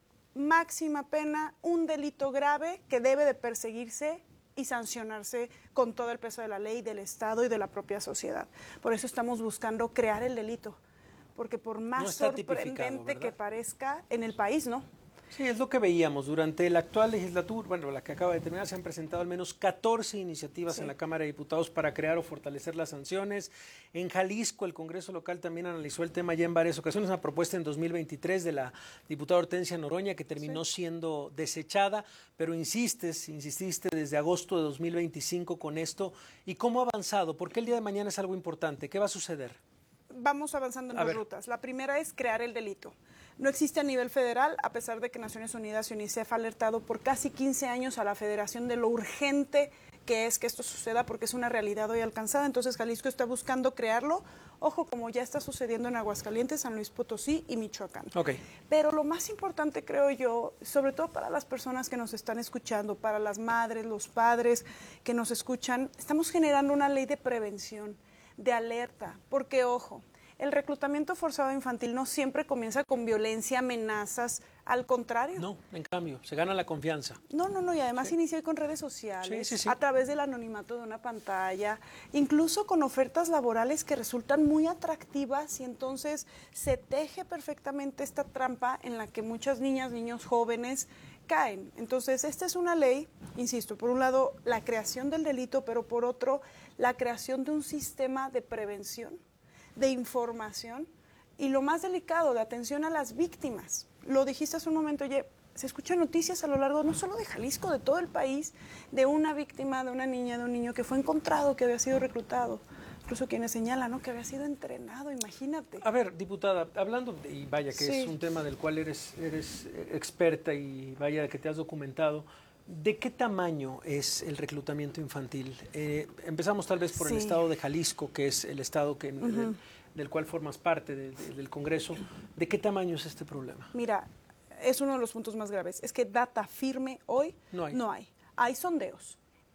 máxima pena, un delito grave que debe de perseguirse y sancionarse con todo el peso de la ley, del Estado y de la propia sociedad. Por eso estamos buscando crear el delito, porque por más no sorprendente que parezca, en el país no. Sí, es lo que veíamos. Durante la actual legislatura, bueno, la que acaba de terminar, se han presentado al menos catorce iniciativas sí. en la Cámara de Diputados para crear o fortalecer las sanciones. En Jalisco, el Congreso local también analizó el tema ya en varias ocasiones. Una propuesta en dos mil veintitrés de la diputada Hortensia Noroña que terminó sí. siendo desechada, pero insistes, insististe desde agosto de dos mil veinticinco con esto. ¿Y cómo ha avanzado? Porque el día de mañana es algo importante. ¿Qué va a suceder? Vamos avanzando en a dos ver. rutas. La primera es crear el delito. No existe a nivel federal, a pesar de que Naciones Unidas y UNICEF ha alertado por casi quince años a la Federación de lo urgente que es que esto suceda porque es una realidad hoy alcanzada. Entonces Jalisco está buscando crearlo, ojo, como ya está sucediendo en Aguascalientes, San Luis Potosí y Michoacán. Okay. Pero lo más importante, creo yo, sobre todo para las personas que nos están escuchando, para las madres, los padres que nos escuchan, estamos generando una ley de prevención, de alerta, porque ojo, el reclutamiento forzado infantil no siempre comienza con violencia, amenazas, al contrario. No, en cambio, se gana la confianza. No, no, no, y además sí. inicia con redes sociales, sí, sí, sí. a través del anonimato de una pantalla, incluso con ofertas laborales que resultan muy atractivas y entonces se teje perfectamente esta trampa en la que muchas niñas, niños jóvenes caen. Entonces, esta es una ley, insisto, por un lado la creación del delito, pero por otro la creación de un sistema de prevención, de información y lo más delicado, de atención a las víctimas. Lo dijiste hace un momento, oye, se escuchan noticias a lo largo no solo de Jalisco, de todo el país, de una víctima, de una niña, de un niño que fue encontrado, que había sido reclutado. Incluso quienes señalan, ¿no?, que había sido entrenado, imagínate. A ver, diputada, hablando, de, y vaya que sí. es un tema del cual eres, eres experta y vaya que te has documentado, ¿de qué tamaño es el reclutamiento infantil? Eh, empezamos tal vez por sí. el estado de Jalisco, que es el estado que, uh-huh. del, del cual formas parte de, de, del Congreso. ¿De qué tamaño es este problema? Mira, es uno de los puntos más graves. Es que data firme hoy no hay. No hay. Hay sondeos.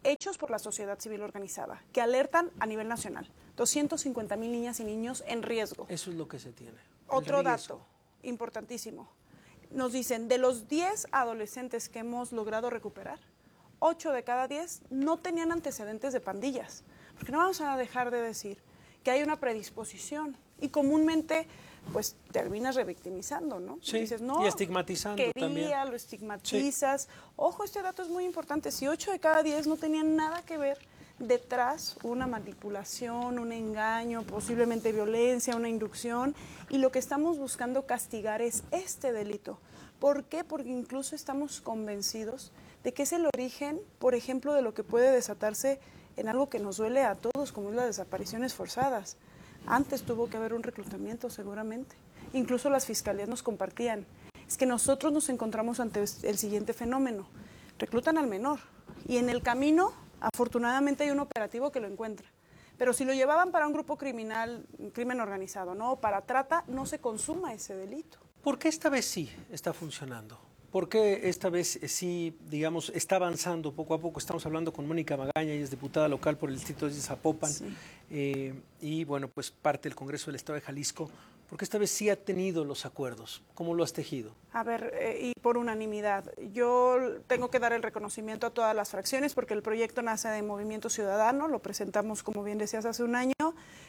hechos por la sociedad civil organizada, que alertan a nivel nacional. doscientos cincuenta mil niñas y niños en riesgo. Eso es lo que se tiene. Otro dato importantísimo. Nos dicen, de los diez adolescentes que hemos logrado recuperar, ocho de cada diez no tenían antecedentes de pandillas. Porque no vamos a dejar de decir que hay una predisposición y comúnmente pues terminas revictimizando, ¿no? Sí, dices, no, y estigmatizando quería, también. Lo estigmatizas. Sí. Ojo, este dato es muy importante. Si ocho de cada diez no tenían nada que ver, detrás una manipulación, un engaño, posiblemente violencia, una inducción, y lo que estamos buscando castigar es este delito. ¿Por qué? Porque incluso estamos convencidos de que es el origen, por ejemplo, de lo que puede desatarse en algo que nos duele a todos, como es las desapariciones forzadas. Antes tuvo que haber un reclutamiento, seguramente. Incluso las fiscalías nos compartían. Es que nosotros nos encontramos ante el siguiente fenómeno. Reclutan al menor y en el camino, afortunadamente, hay un operativo que lo encuentra. Pero si lo llevaban para un grupo criminal, un crimen organizado, ¿no? O para trata, no se consuma ese delito. ¿Por qué esta vez sí está funcionando? ¿Por qué esta vez sí, digamos, está avanzando poco a poco? Estamos hablando con Mónica Magaña, ella es diputada local por el distrito de Zapopan, sí. eh, y bueno, pues parte del Congreso del Estado de Jalisco. ¿Por qué esta vez sí ha tenido los acuerdos? ¿Cómo lo has tejido? A ver, eh, y por unanimidad. Yo tengo que dar el reconocimiento a todas las fracciones porque el proyecto nace de Movimiento Ciudadano, lo presentamos, como bien decías, hace un año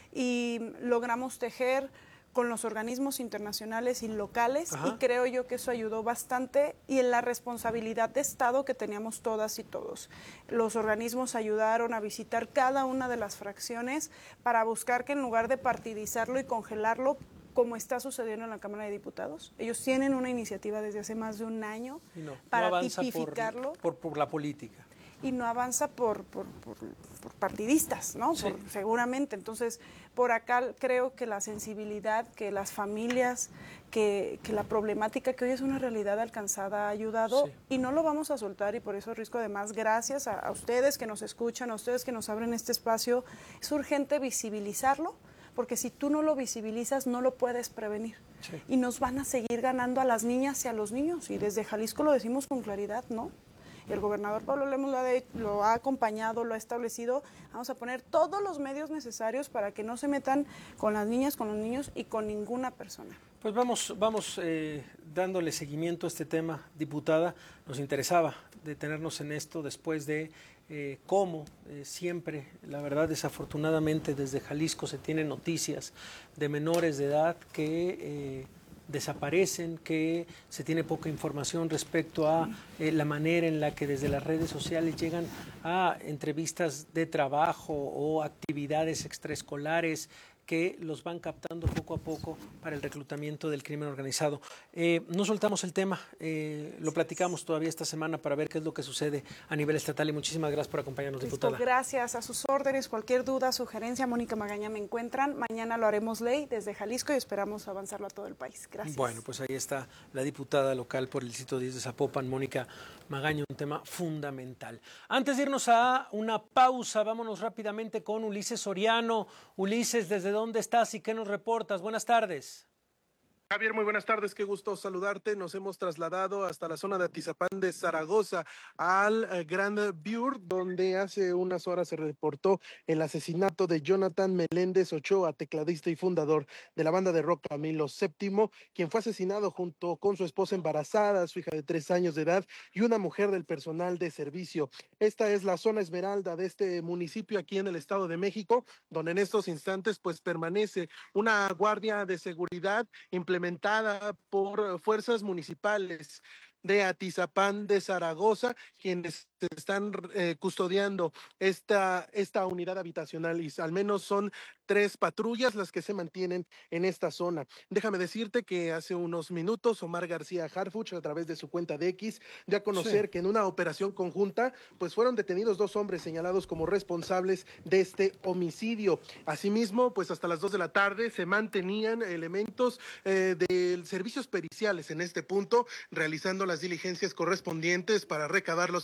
y logramos tejer con los organismos internacionales y locales. Ajá. Y creo yo que eso ayudó bastante y en la responsabilidad de Estado que teníamos todas y todos. Los organismos ayudaron a visitar cada una de las fracciones para buscar que en lugar de partidizarlo y congelarlo, como está sucediendo en la Cámara de Diputados, ellos tienen una iniciativa desde hace más de un año no, para no tipificarlo. Por, por, por la política. Y no avanza por, por, por, por partidistas, ¿no? Sí. Por, seguramente. Entonces, por acá creo que la sensibilidad, que las familias, que, que la problemática que hoy es una realidad alcanzada ha ayudado sí. Y no lo vamos a soltar y por eso, Risco, además, gracias a, a ustedes que nos escuchan, a ustedes que nos abren este espacio, es urgente visibilizarlo, porque si tú no lo visibilizas, no lo puedes prevenir. Sí. Y nos van a seguir ganando a las niñas y a los niños, y desde Jalisco lo decimos con claridad, ¿no? El gobernador Pablo Lemos lo ha, de, lo ha acompañado, lo ha establecido. Vamos a poner todos los medios necesarios para que no se metan con las niñas, con los niños y con ninguna persona. Pues vamos, vamos eh, dándole seguimiento a este tema, diputada. Nos interesaba detenernos en esto después de eh, cómo eh, siempre, la verdad, desafortunadamente desde Jalisco se tienen noticias de menores de edad que Eh, desaparecen, que se tiene poca información respecto a eh, la manera en la que desde las redes sociales llegan a entrevistas de trabajo o actividades extraescolares que los van captando poco a poco para el reclutamiento del crimen organizado. Eh, no soltamos el tema, eh, lo platicamos todavía esta semana para ver qué es lo que sucede a nivel estatal y muchísimas gracias por acompañarnos, diputada. Gracias, a sus órdenes, cualquier duda, sugerencia, Mónica Magaña me encuentran. Mañana lo haremos ley desde Jalisco y esperamos avanzarlo a todo el país. Gracias. Bueno, pues ahí está la diputada local por el distrito diez de Zapopan, Mónica Magaña, un tema fundamental. Antes de irnos a una pausa, vámonos rápidamente con Ulises Soriano. Ulises, ¿desde dónde estás y qué nos reportas? Buenas tardes. Javier, muy buenas tardes, qué gusto saludarte. Nos hemos trasladado hasta la zona de Atizapán de Zaragoza, al uh, Grand Bure, donde hace unas horas se reportó el asesinato de Jonathan Meléndez Ochoa, tecladista y fundador de la banda de rock Camilo séptimo, quien fue asesinado junto con su esposa embarazada, su hija de tres años de edad y una mujer del personal de servicio. Esta es la zona Esmeralda de este municipio aquí en el Estado de México, donde en estos instantes pues permanece una guardia de seguridad implementada implementada por fuerzas municipales de Atizapán de Zaragoza, quienes están eh, custodiando esta, esta unidad habitacional, y al menos son tres patrullas las que se mantienen en esta zona. Déjame decirte que hace unos minutos Omar García Harfuch, a través de su cuenta de X, dio a conocer sí. que en una operación conjunta pues fueron detenidos dos hombres señalados como responsables de este homicidio. Asimismo, pues hasta las dos de la tarde se mantenían elementos eh, de servicios periciales en este punto, realizando las diligencias correspondientes para recabar los indicios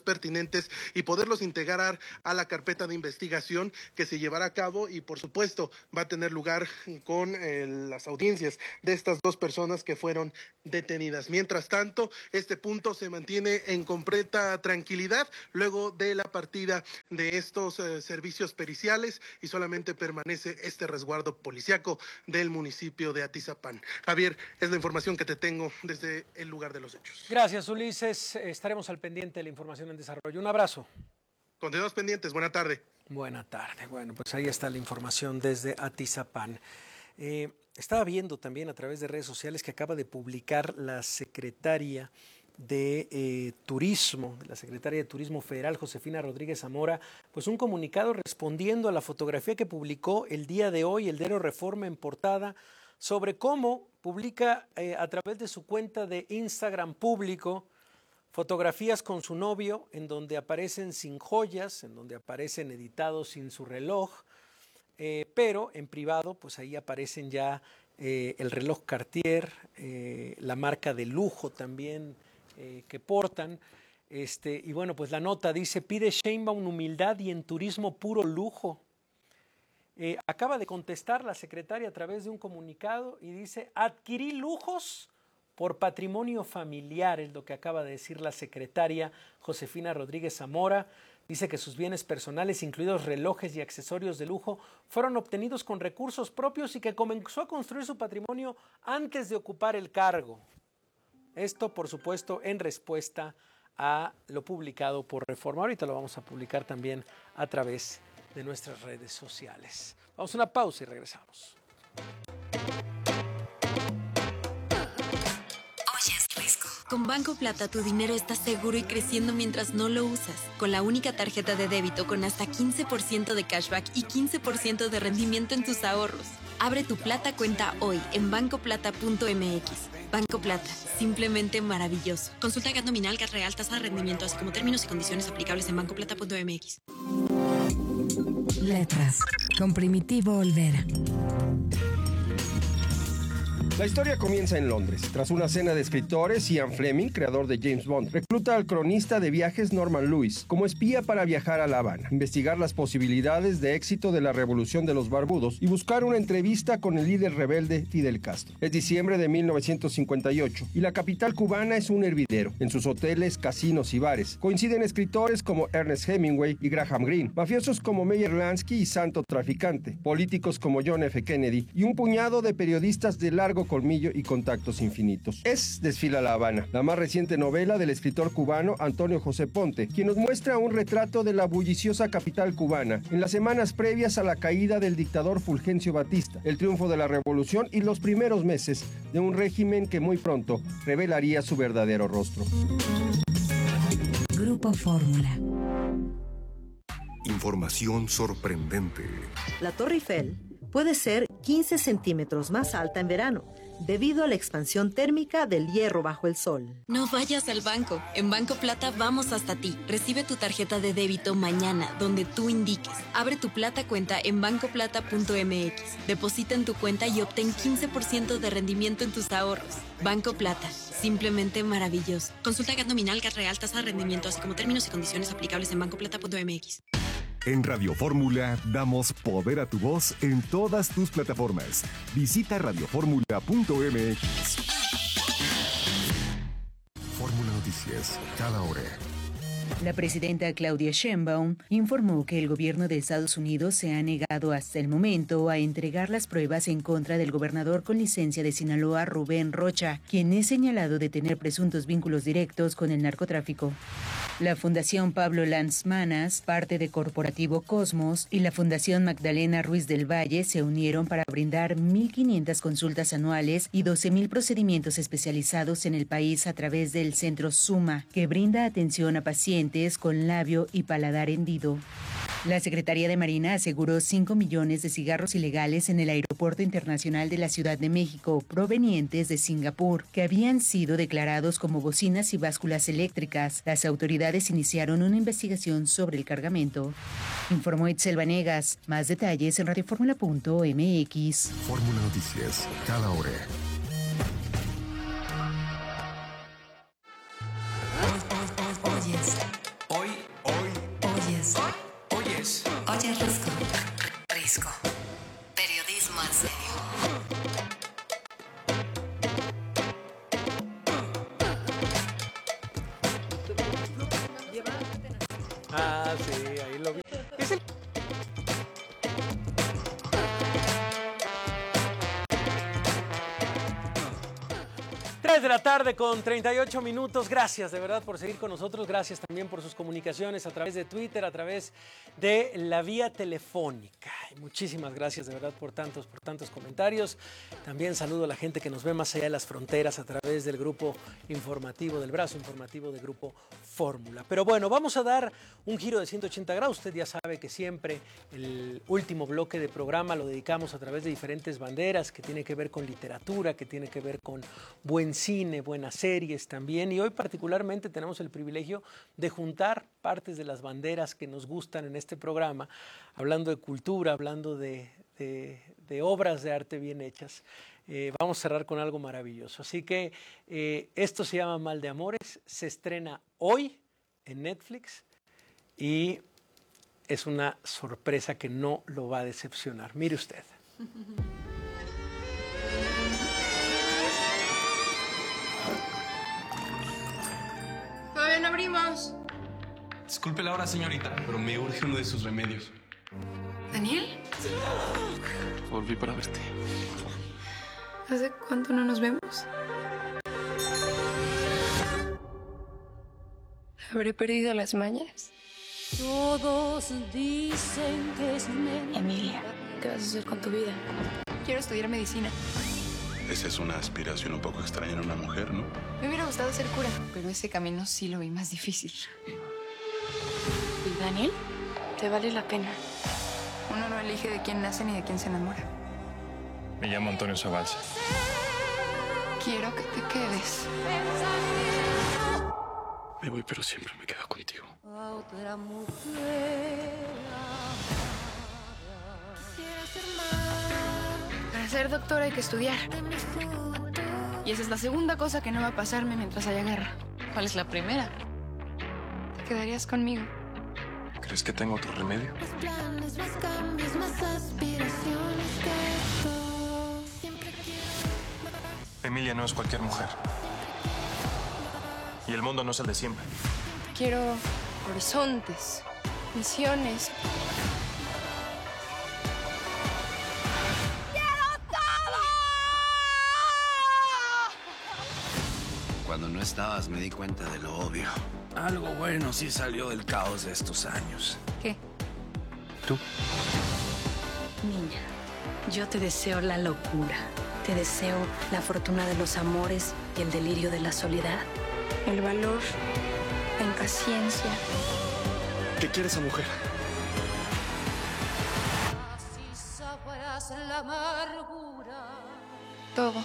indicios pertinentes y poderlos integrar a la carpeta de investigación que se llevará a cabo y por supuesto va a tener lugar con eh, las audiencias de estas dos personas que fueron detenidas. Mientras tanto, este punto se mantiene en completa tranquilidad luego de la partida de estos eh, servicios periciales y solamente permanece este resguardo policiaco del municipio de Atizapán. Javier, es la información que te tengo desde el lugar de los hechos. Gracias, Ulises. Estaremos al pendiente de la información en desarrollo. Un abrazo. Continuamos pendientes. Buena tarde. Buena tarde. Bueno, pues ahí está la información desde Atizapán. Eh, estaba viendo también a través de redes sociales que acaba de publicar la secretaria de eh, Turismo, la secretaria de Turismo Federal, Josefina Rodríguez Zamora, pues un comunicado respondiendo a la fotografía que publicó el día de hoy el diario Reforma en portada sobre cómo publica eh, a través de su cuenta de Instagram público fotografías con su novio en donde aparecen sin joyas, en donde aparecen editados sin su reloj, eh, pero en privado pues ahí aparecen ya eh, el reloj Cartier, eh, la marca de lujo también eh, que portan. Este, y bueno, pues la nota dice, pide Sheinbaum humildad y en turismo puro lujo. Eh, acaba de contestar la secretaria a través de un comunicado y dice, adquirí lujos por patrimonio familiar, es lo que acaba de decir la secretaria Josefina Rodríguez Zamora. Dice que sus bienes personales, incluidos relojes y accesorios de lujo, fueron obtenidos con recursos propios y que comenzó a construir su patrimonio antes de ocupar el cargo. Esto, por supuesto, en respuesta a lo publicado por Reforma. Ahorita lo vamos a publicar también a través de nuestras redes sociales. Vamos a una pausa y regresamos. Con Banco Plata tu dinero está seguro y creciendo mientras no lo usas. Con la única tarjeta de débito con hasta quince por ciento de cashback y quince por ciento de rendimiento en tus ahorros. Abre tu Plata cuenta hoy en banco plata punto m x. Banco Plata, simplemente maravilloso. Consulta gat nominal, gat real, tasa de rendimiento, así como términos y condiciones aplicables en banco plata punto m x. Letras, con Primitivo Olvera. La historia comienza en Londres. Tras una cena de escritores, Ian Fleming, creador de James Bond, recluta al cronista de viajes Norman Lewis como espía para viajar a La Habana, investigar las posibilidades de éxito de la Revolución de los Barbudos y buscar una entrevista con el líder rebelde Fidel Castro. Es diciembre de mil novecientos cincuenta y ocho y la capital cubana es un hervidero. En sus hoteles, casinos y bares coinciden escritores como Ernest Hemingway y Graham Greene, mafiosos como Meyer Lansky y Santo Traficante, políticos como John F. Kennedy y un puñado de periodistas de largo colmillo y contactos infinitos. Es Desfila La Habana, la más reciente novela del escritor cubano Antonio José Ponte, quien nos muestra un retrato de la bulliciosa capital cubana en las semanas previas a la caída del dictador Fulgencio Batista, el triunfo de la revolución y los primeros meses de un régimen que muy pronto revelaría su verdadero rostro. Grupo Fórmula. Información sorprendente. La Torre Eiffel puede ser quince centímetros más alta en verano, debido a la expansión térmica del hierro bajo el sol. No vayas al banco. En Banco Plata vamos hasta ti. Recibe tu tarjeta de débito mañana, donde tú indiques. Abre tu Plata cuenta en banco plata punto m x. Deposita en tu cuenta y obtén quince por ciento de rendimiento en tus ahorros. Banco Plata, simplemente maravilloso. Consulta gat nominal, gat real, tasa de rendimiento, así como términos y condiciones aplicables en banco plata punto m x. En Radio Fórmula damos poder a tu voz en todas tus plataformas. Visita radio fórmula punto m x. Fórmula Noticias, cada hora. La presidenta Claudia Sheinbaum informó que el gobierno de Estados Unidos se ha negado hasta el momento a entregar las pruebas en contra del gobernador con licencia de Sinaloa, Rubén Rocha, quien es señalado de tener presuntos vínculos directos con el narcotráfico. La Fundación Pablo Lanz Manas, parte de Corporativo Cosmos, y la Fundación Magdalena Ruiz del Valle se unieron para brindar mil quinientas consultas anuales y doce mil procedimientos especializados en el país a través del Centro Suma, que brinda atención a pacientes con labio y paladar hendido. La Secretaría de Marina aseguró cinco millones de cigarros ilegales en el Aeropuerto Internacional de la Ciudad de México, provenientes de Singapur, que habían sido declarados como bocinas y básculas eléctricas. Las autoridades iniciaron una investigación sobre el cargamento. Informó Itzel Vanegas. Más detalles en radio fórmula punto m x. Fórmula Noticias, cada hora. Oyes, Oye, Risco. Risco. Periodismo en serio. Ah, sí, ahí lo vi. Es el... tres de la tarde con treinta y ocho minutos. Gracias de verdad por seguir con nosotros. Gracias también por sus comunicaciones a través de Twitter, a través de la vía telefónica. Y muchísimas gracias de verdad por tantos, por tantos comentarios. También saludo a la gente que nos ve más allá de las fronteras a través del grupo informativo, del brazo informativo de Grupo Fórmula. Pero bueno, vamos a dar un giro de ciento ochenta grados. Usted ya sabe que siempre el último bloque de programa lo dedicamos a través de diferentes banderas que tiene que ver con literatura, que tiene que ver con buen cine, buenas series también. Y hoy particularmente tenemos el privilegio de juntar partes de las banderas que nos gustan en este programa, hablando de cultura, hablando de, de, de obras de arte bien hechas. Eh, vamos a cerrar con algo maravilloso. Así que eh, esto se llama Mal de Amores, se estrena hoy en Netflix y es una sorpresa que no lo va a decepcionar. Mire usted. Todavía no abrimos. Disculpe la hora, señorita, pero me urge uno de sus remedios. ¿Daniel? Volví para verte. ¿Hace cuánto no nos vemos? ¿Habré perdido las mañas? Todos dicen que es mentira. Emilia, ¿qué vas a hacer con tu vida? Quiero estudiar medicina. Esa es una aspiración un poco extraña en una mujer, ¿no? Me hubiera gustado ser cura, pero ese camino sí lo vi más difícil. ¿Y Daniel? Te vale la pena. Uno no elige de quién nace ni de quién se enamora. Me llamo Antonio Zabalza. Quiero que te quedes. Me voy, pero siempre me quedo contigo. Otra mujer. Para ser doctora hay que estudiar. Y esa es la segunda cosa que no va a pasarme mientras haya guerra. ¿Cuál es la primera? Te quedarías conmigo. ¿Crees que tengo otro remedio? Más planes, más cambios, más aspiraciones que esto. Siempre quiero... Emilia no es cualquier mujer. Y el mundo no es el de siempre. Quiero horizontes, misiones. Cuando no estabas me di cuenta de lo obvio. Algo bueno sí salió del caos de estos años. ¿Qué? ¿Tú? Niña, yo te deseo la locura. Te deseo la fortuna de los amores y el delirio de la soledad. El valor, la impaciencia. ¿Qué quiere esa mujer? Si sabrás la amargura. Todo.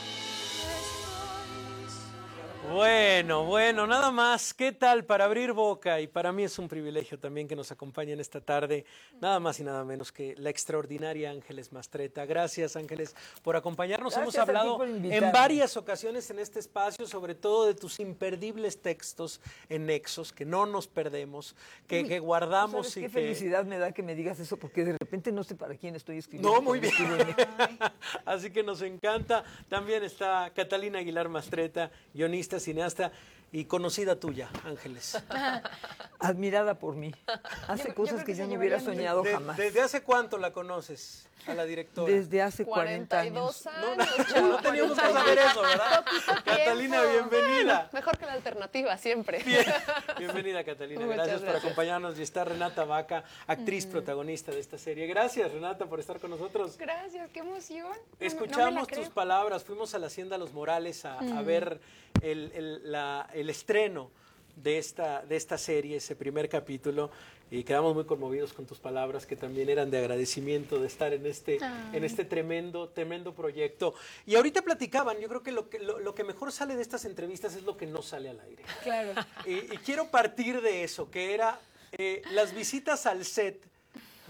Bueno, bueno, nada más. ¿Qué tal para abrir boca? Y para mí es un privilegio también que nos acompañen esta tarde, nada más y nada menos que la extraordinaria Ángeles Mastretta. Gracias, Ángeles, por acompañarnos. Gracias. Hemos hablado A ti por invitarme. en varias ocasiones en este espacio, sobre todo de tus imperdibles textos en Nexos, que no nos perdemos, que, que guardamos. ¿Sabes y qué que... felicidad me da que me digas eso? Porque de repente no sé para quién estoy escribiendo. No, muy bien. Así que nos encanta. También está Catalina Aguilar Mastretta, guionista, cineasta y conocida tuya, Ángeles. Admirada por mí. Hace Yo- cosas yo que creo yo que no se hubiera llamaría soñado De- jamás. ¿Desde hace cuánto la conoces a la directora? Desde hace cuarenta años. años. No, no teníamos que saber eso, ¿verdad? Catalina, bienvenida. Mejor que la alternativa, siempre. Bien. Bienvenida, Catalina. Muchas Gracias, por gracias. acompañarnos. Y está Renata Vaca, actriz protagonista de esta serie. Gracias, Renata, por estar con nosotros. Gracias, qué emoción. No- no me la Escuchamos creo. tus palabras, fuimos a la Hacienda Los Morales a, a Mm. ver el, el- la- el estreno de esta, de esta serie, ese primer capítulo, y quedamos muy conmovidos con tus palabras, que también eran de agradecimiento de estar en este, Ay. en este tremendo, tremendo proyecto. Y ahorita platicaban, yo creo que lo, que lo, lo que mejor sale de estas entrevistas es lo que no sale al aire. Claro. Y, y quiero partir de eso, que era eh, las visitas al set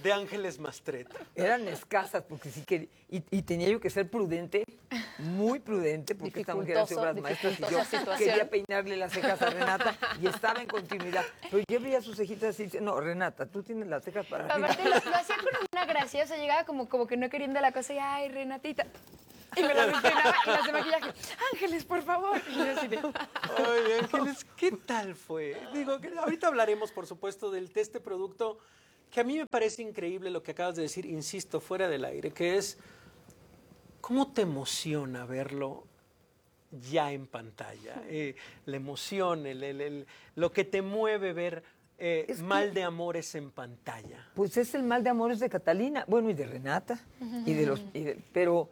de Ángeles Mastretta? Eran escasas, porque sí que y, y tenía yo que ser prudente, muy prudente, porque esta mujer hace obras maestras y yo situación. quería peinarle las cejas a Renata y estaba en continuidad. Pero yo veía sus cejitas así, no, Renata, tú tienes las cejas para arriba. Aparte lo, lo hacía con una gracia, o sea, llegaba como, como que no queriendo la cosa y, ay, Renatita. Y me la despeinaba y las de maquillaje. Ángeles, por favor. Y yo así de... Ay, Ángeles, ¿qué tal fue? Digo, que ahorita hablaremos, por supuesto, del de este producto que a mí me parece increíble lo que acabas de decir, insisto, fuera del aire, que es cómo te emociona verlo ya en pantalla. Eh, la emoción, el, el, el, lo que te mueve ver eh, Mal de Amores en pantalla. Pues es el Mal de Amores de Catalina, bueno, y de Renata, uh-huh. y de los, y de, pero...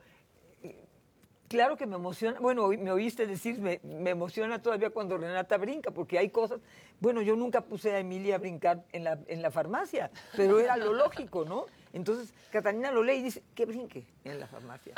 Claro que me emociona, bueno, me oíste decir, me, me emociona todavía cuando Renata brinca, porque hay cosas, bueno, yo nunca puse a Emilia a brincar en la, en la farmacia, pero era lo lógico, ¿no? Entonces, Catalina lo lee y dice, que brinque en la farmacia.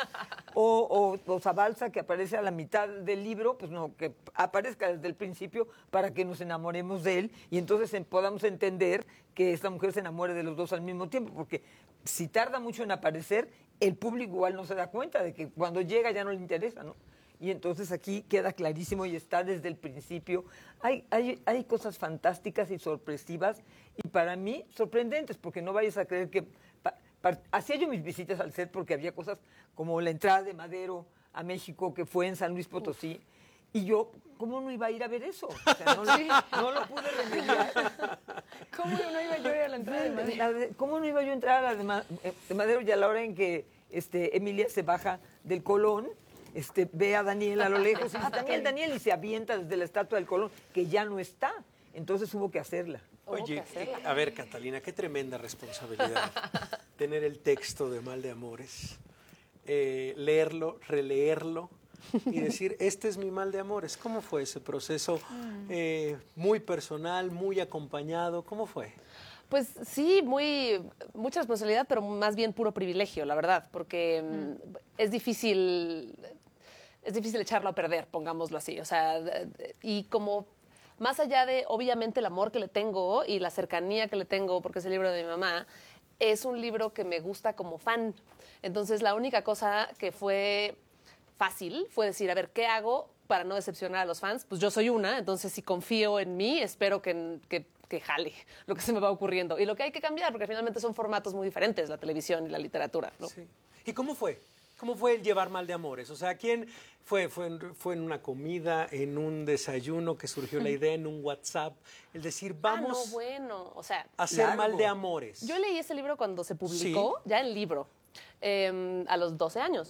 O, o, o Zabalza, que aparece a la mitad del libro, pues no, que aparezca desde el principio para que nos enamoremos de él y entonces en, podamos entender que esta mujer se enamore de los dos al mismo tiempo, porque si tarda mucho en aparecer, el público igual no se da cuenta de que cuando llega ya no le interesa, ¿no? Y entonces aquí queda clarísimo y está desde el principio. Hay, hay, hay cosas fantásticas y sorpresivas y para mí sorprendentes, porque no vayas a creer que... Pa, pa, hacía yo mis visitas al set porque había cosas como la entrada de Madero a México, que fue en San Luis Potosí, y yo, ¿cómo no iba a ir a ver eso? O sea, no, sí. no lo pude remediar. ¿Cómo no iba yo a ir a la entrada de Madero? La de, ¿Cómo no iba yo a entrar a la de, Ma, de Madero? Y a la hora en que este, Emilia se baja del Colón, este, ve a Daniel a lo lejos y dice, Daniel, Daniel, y se avienta desde la estatua del Colón, que ya no está. Entonces hubo que hacerla. Oye, eh, a ver, Catalina, qué tremenda responsabilidad tener el texto de Mal de Amores, eh, leerlo, releerlo, y decir, este es mi mal de amores. ¿Cómo fue ese proceso? Eh, muy personal, muy acompañado. ¿Cómo fue? Pues sí, muy mucha responsabilidad, pero más bien puro privilegio, la verdad, porque mm. es difícil, es difícil echarlo a perder, pongámoslo así. O sea, y como más allá de, obviamente, el amor que le tengo y la cercanía que le tengo, porque es el libro de mi mamá, es un libro que me gusta como fan. Entonces, la única cosa que fue fácil fue decir, a ver, ¿qué hago para no decepcionar a los fans? Pues yo soy una, entonces si confío en mí, espero que, que, que jale lo que se me va ocurriendo. Y lo que hay que cambiar, porque finalmente son formatos muy diferentes, la televisión y la literatura, ¿no? Sí. ¿Y cómo fue? ¿Cómo fue el llevar Mal de Amores? O sea, ¿quién fue? ¿Fue en, fue en una comida, en un desayuno que surgió la idea, en un WhatsApp? El decir, vamos ah, no, bueno, o sea, a hacer largo. Mal de Amores. Yo leí ese libro cuando se publicó, ¿sí? Ya en libro, eh, a los doce años.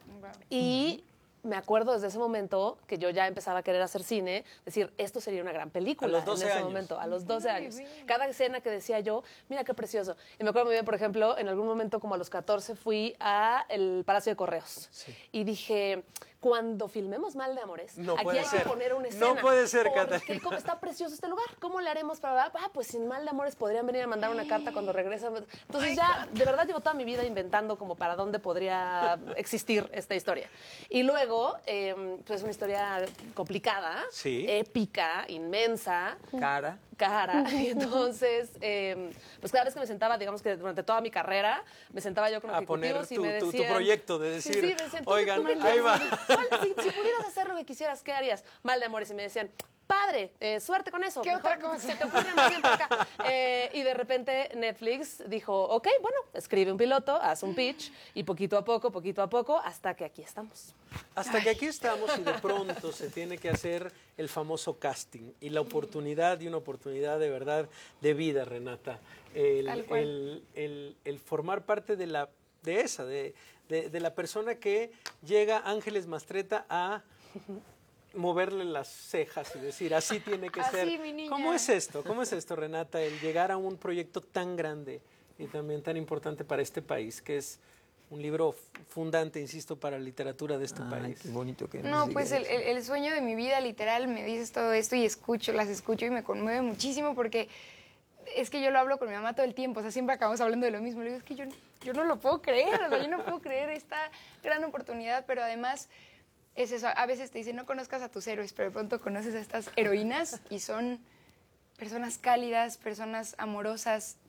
Y me acuerdo desde ese momento que yo ya empezaba a querer hacer cine, decir, esto sería una gran película. A los doce en ese años. momento, a los doce años. Cada escena que decía yo, mira qué precioso. Y me acuerdo muy bien, por ejemplo, en algún momento como a los catorce fui a el Palacio de Correos. Sí. Y dije, cuando filmemos Mal de Amores, no aquí hay ser. que poner una escena. No puede ser, Catalina. ¿Cómo está precioso este lugar? ¿Cómo le haremos para...? Ah, pues sin Mal de Amores podrían venir a mandar una carta cuando regresan. Entonces Ay, ya, de verdad, llevo toda mi vida inventando como para dónde podría existir esta historia. Y luego, eh, pues es una historia complicada, sí. épica, inmensa. Cara. Cara. Y entonces, eh, pues cada vez que me sentaba, digamos que durante toda mi carrera, me sentaba yo con a ejecutivos poner tu, y me decían... Tu, tu proyecto de decir, sí, sí, decían, oigan, ahí va. Si, si pudieras hacer lo que quisieras, ¿qué harías? Mal de Amores. Y me decían, padre, eh, suerte con eso. ¿Qué Mejor otra cosa? Se te ocurre más bien por acá. Eh, y de repente Netflix dijo, ok, bueno, escribe un piloto, haz un pitch, y poquito a poco, poquito a poco, hasta que aquí estamos. Hasta que aquí estamos y de pronto se tiene que hacer el famoso casting y la oportunidad, y una oportunidad de verdad de vida, Renata. El, el, el, el formar parte de, la, de esa, de, de, de la persona que llega Ángeles Mastretta a... moverle las cejas y decir, así tiene que así, ser. Mi niña. ¿Cómo es esto? ¿Cómo es esto, Renata? El llegar a un proyecto tan grande y también tan importante para este país, que es un libro fundante, insisto, para la literatura de este Ay, país. Qué bonito que No, pues el, el, el sueño de mi vida, literal, me dices todo esto y escucho, las escucho y me conmueve muchísimo porque es que yo lo hablo con mi mamá todo el tiempo, o sea, siempre acabamos hablando de lo mismo. Le digo, es que yo, yo no lo puedo creer, o sea, yo no puedo creer esta gran oportunidad, pero además... Es eso, a veces te dicen, no conozcas a tus héroes, pero de pronto conoces a estas heroínas y son personas cálidas, personas amorosas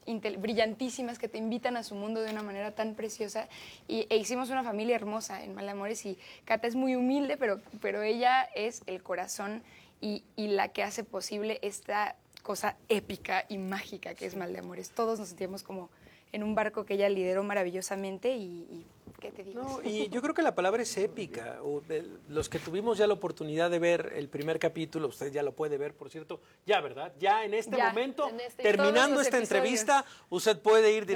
brillantísimas que te invitan a su mundo de una manera tan preciosa y, e hicimos una familia hermosa en Maldamores y Cata es muy humilde, pero, pero ella es el corazón y, y la que hace posible esta cosa épica y mágica que es Maldamores. Todos nos sentíamos como en un barco que ella lideró maravillosamente y, y ¿qué te digo? No, y yo creo que la palabra es épica. O de, los que tuvimos ya la oportunidad de ver el primer capítulo, usted ya lo puede ver, por cierto, ya, ¿verdad? Ya en este Ya, momento, en este- terminando todos los esta episodios. entrevista, usted puede ir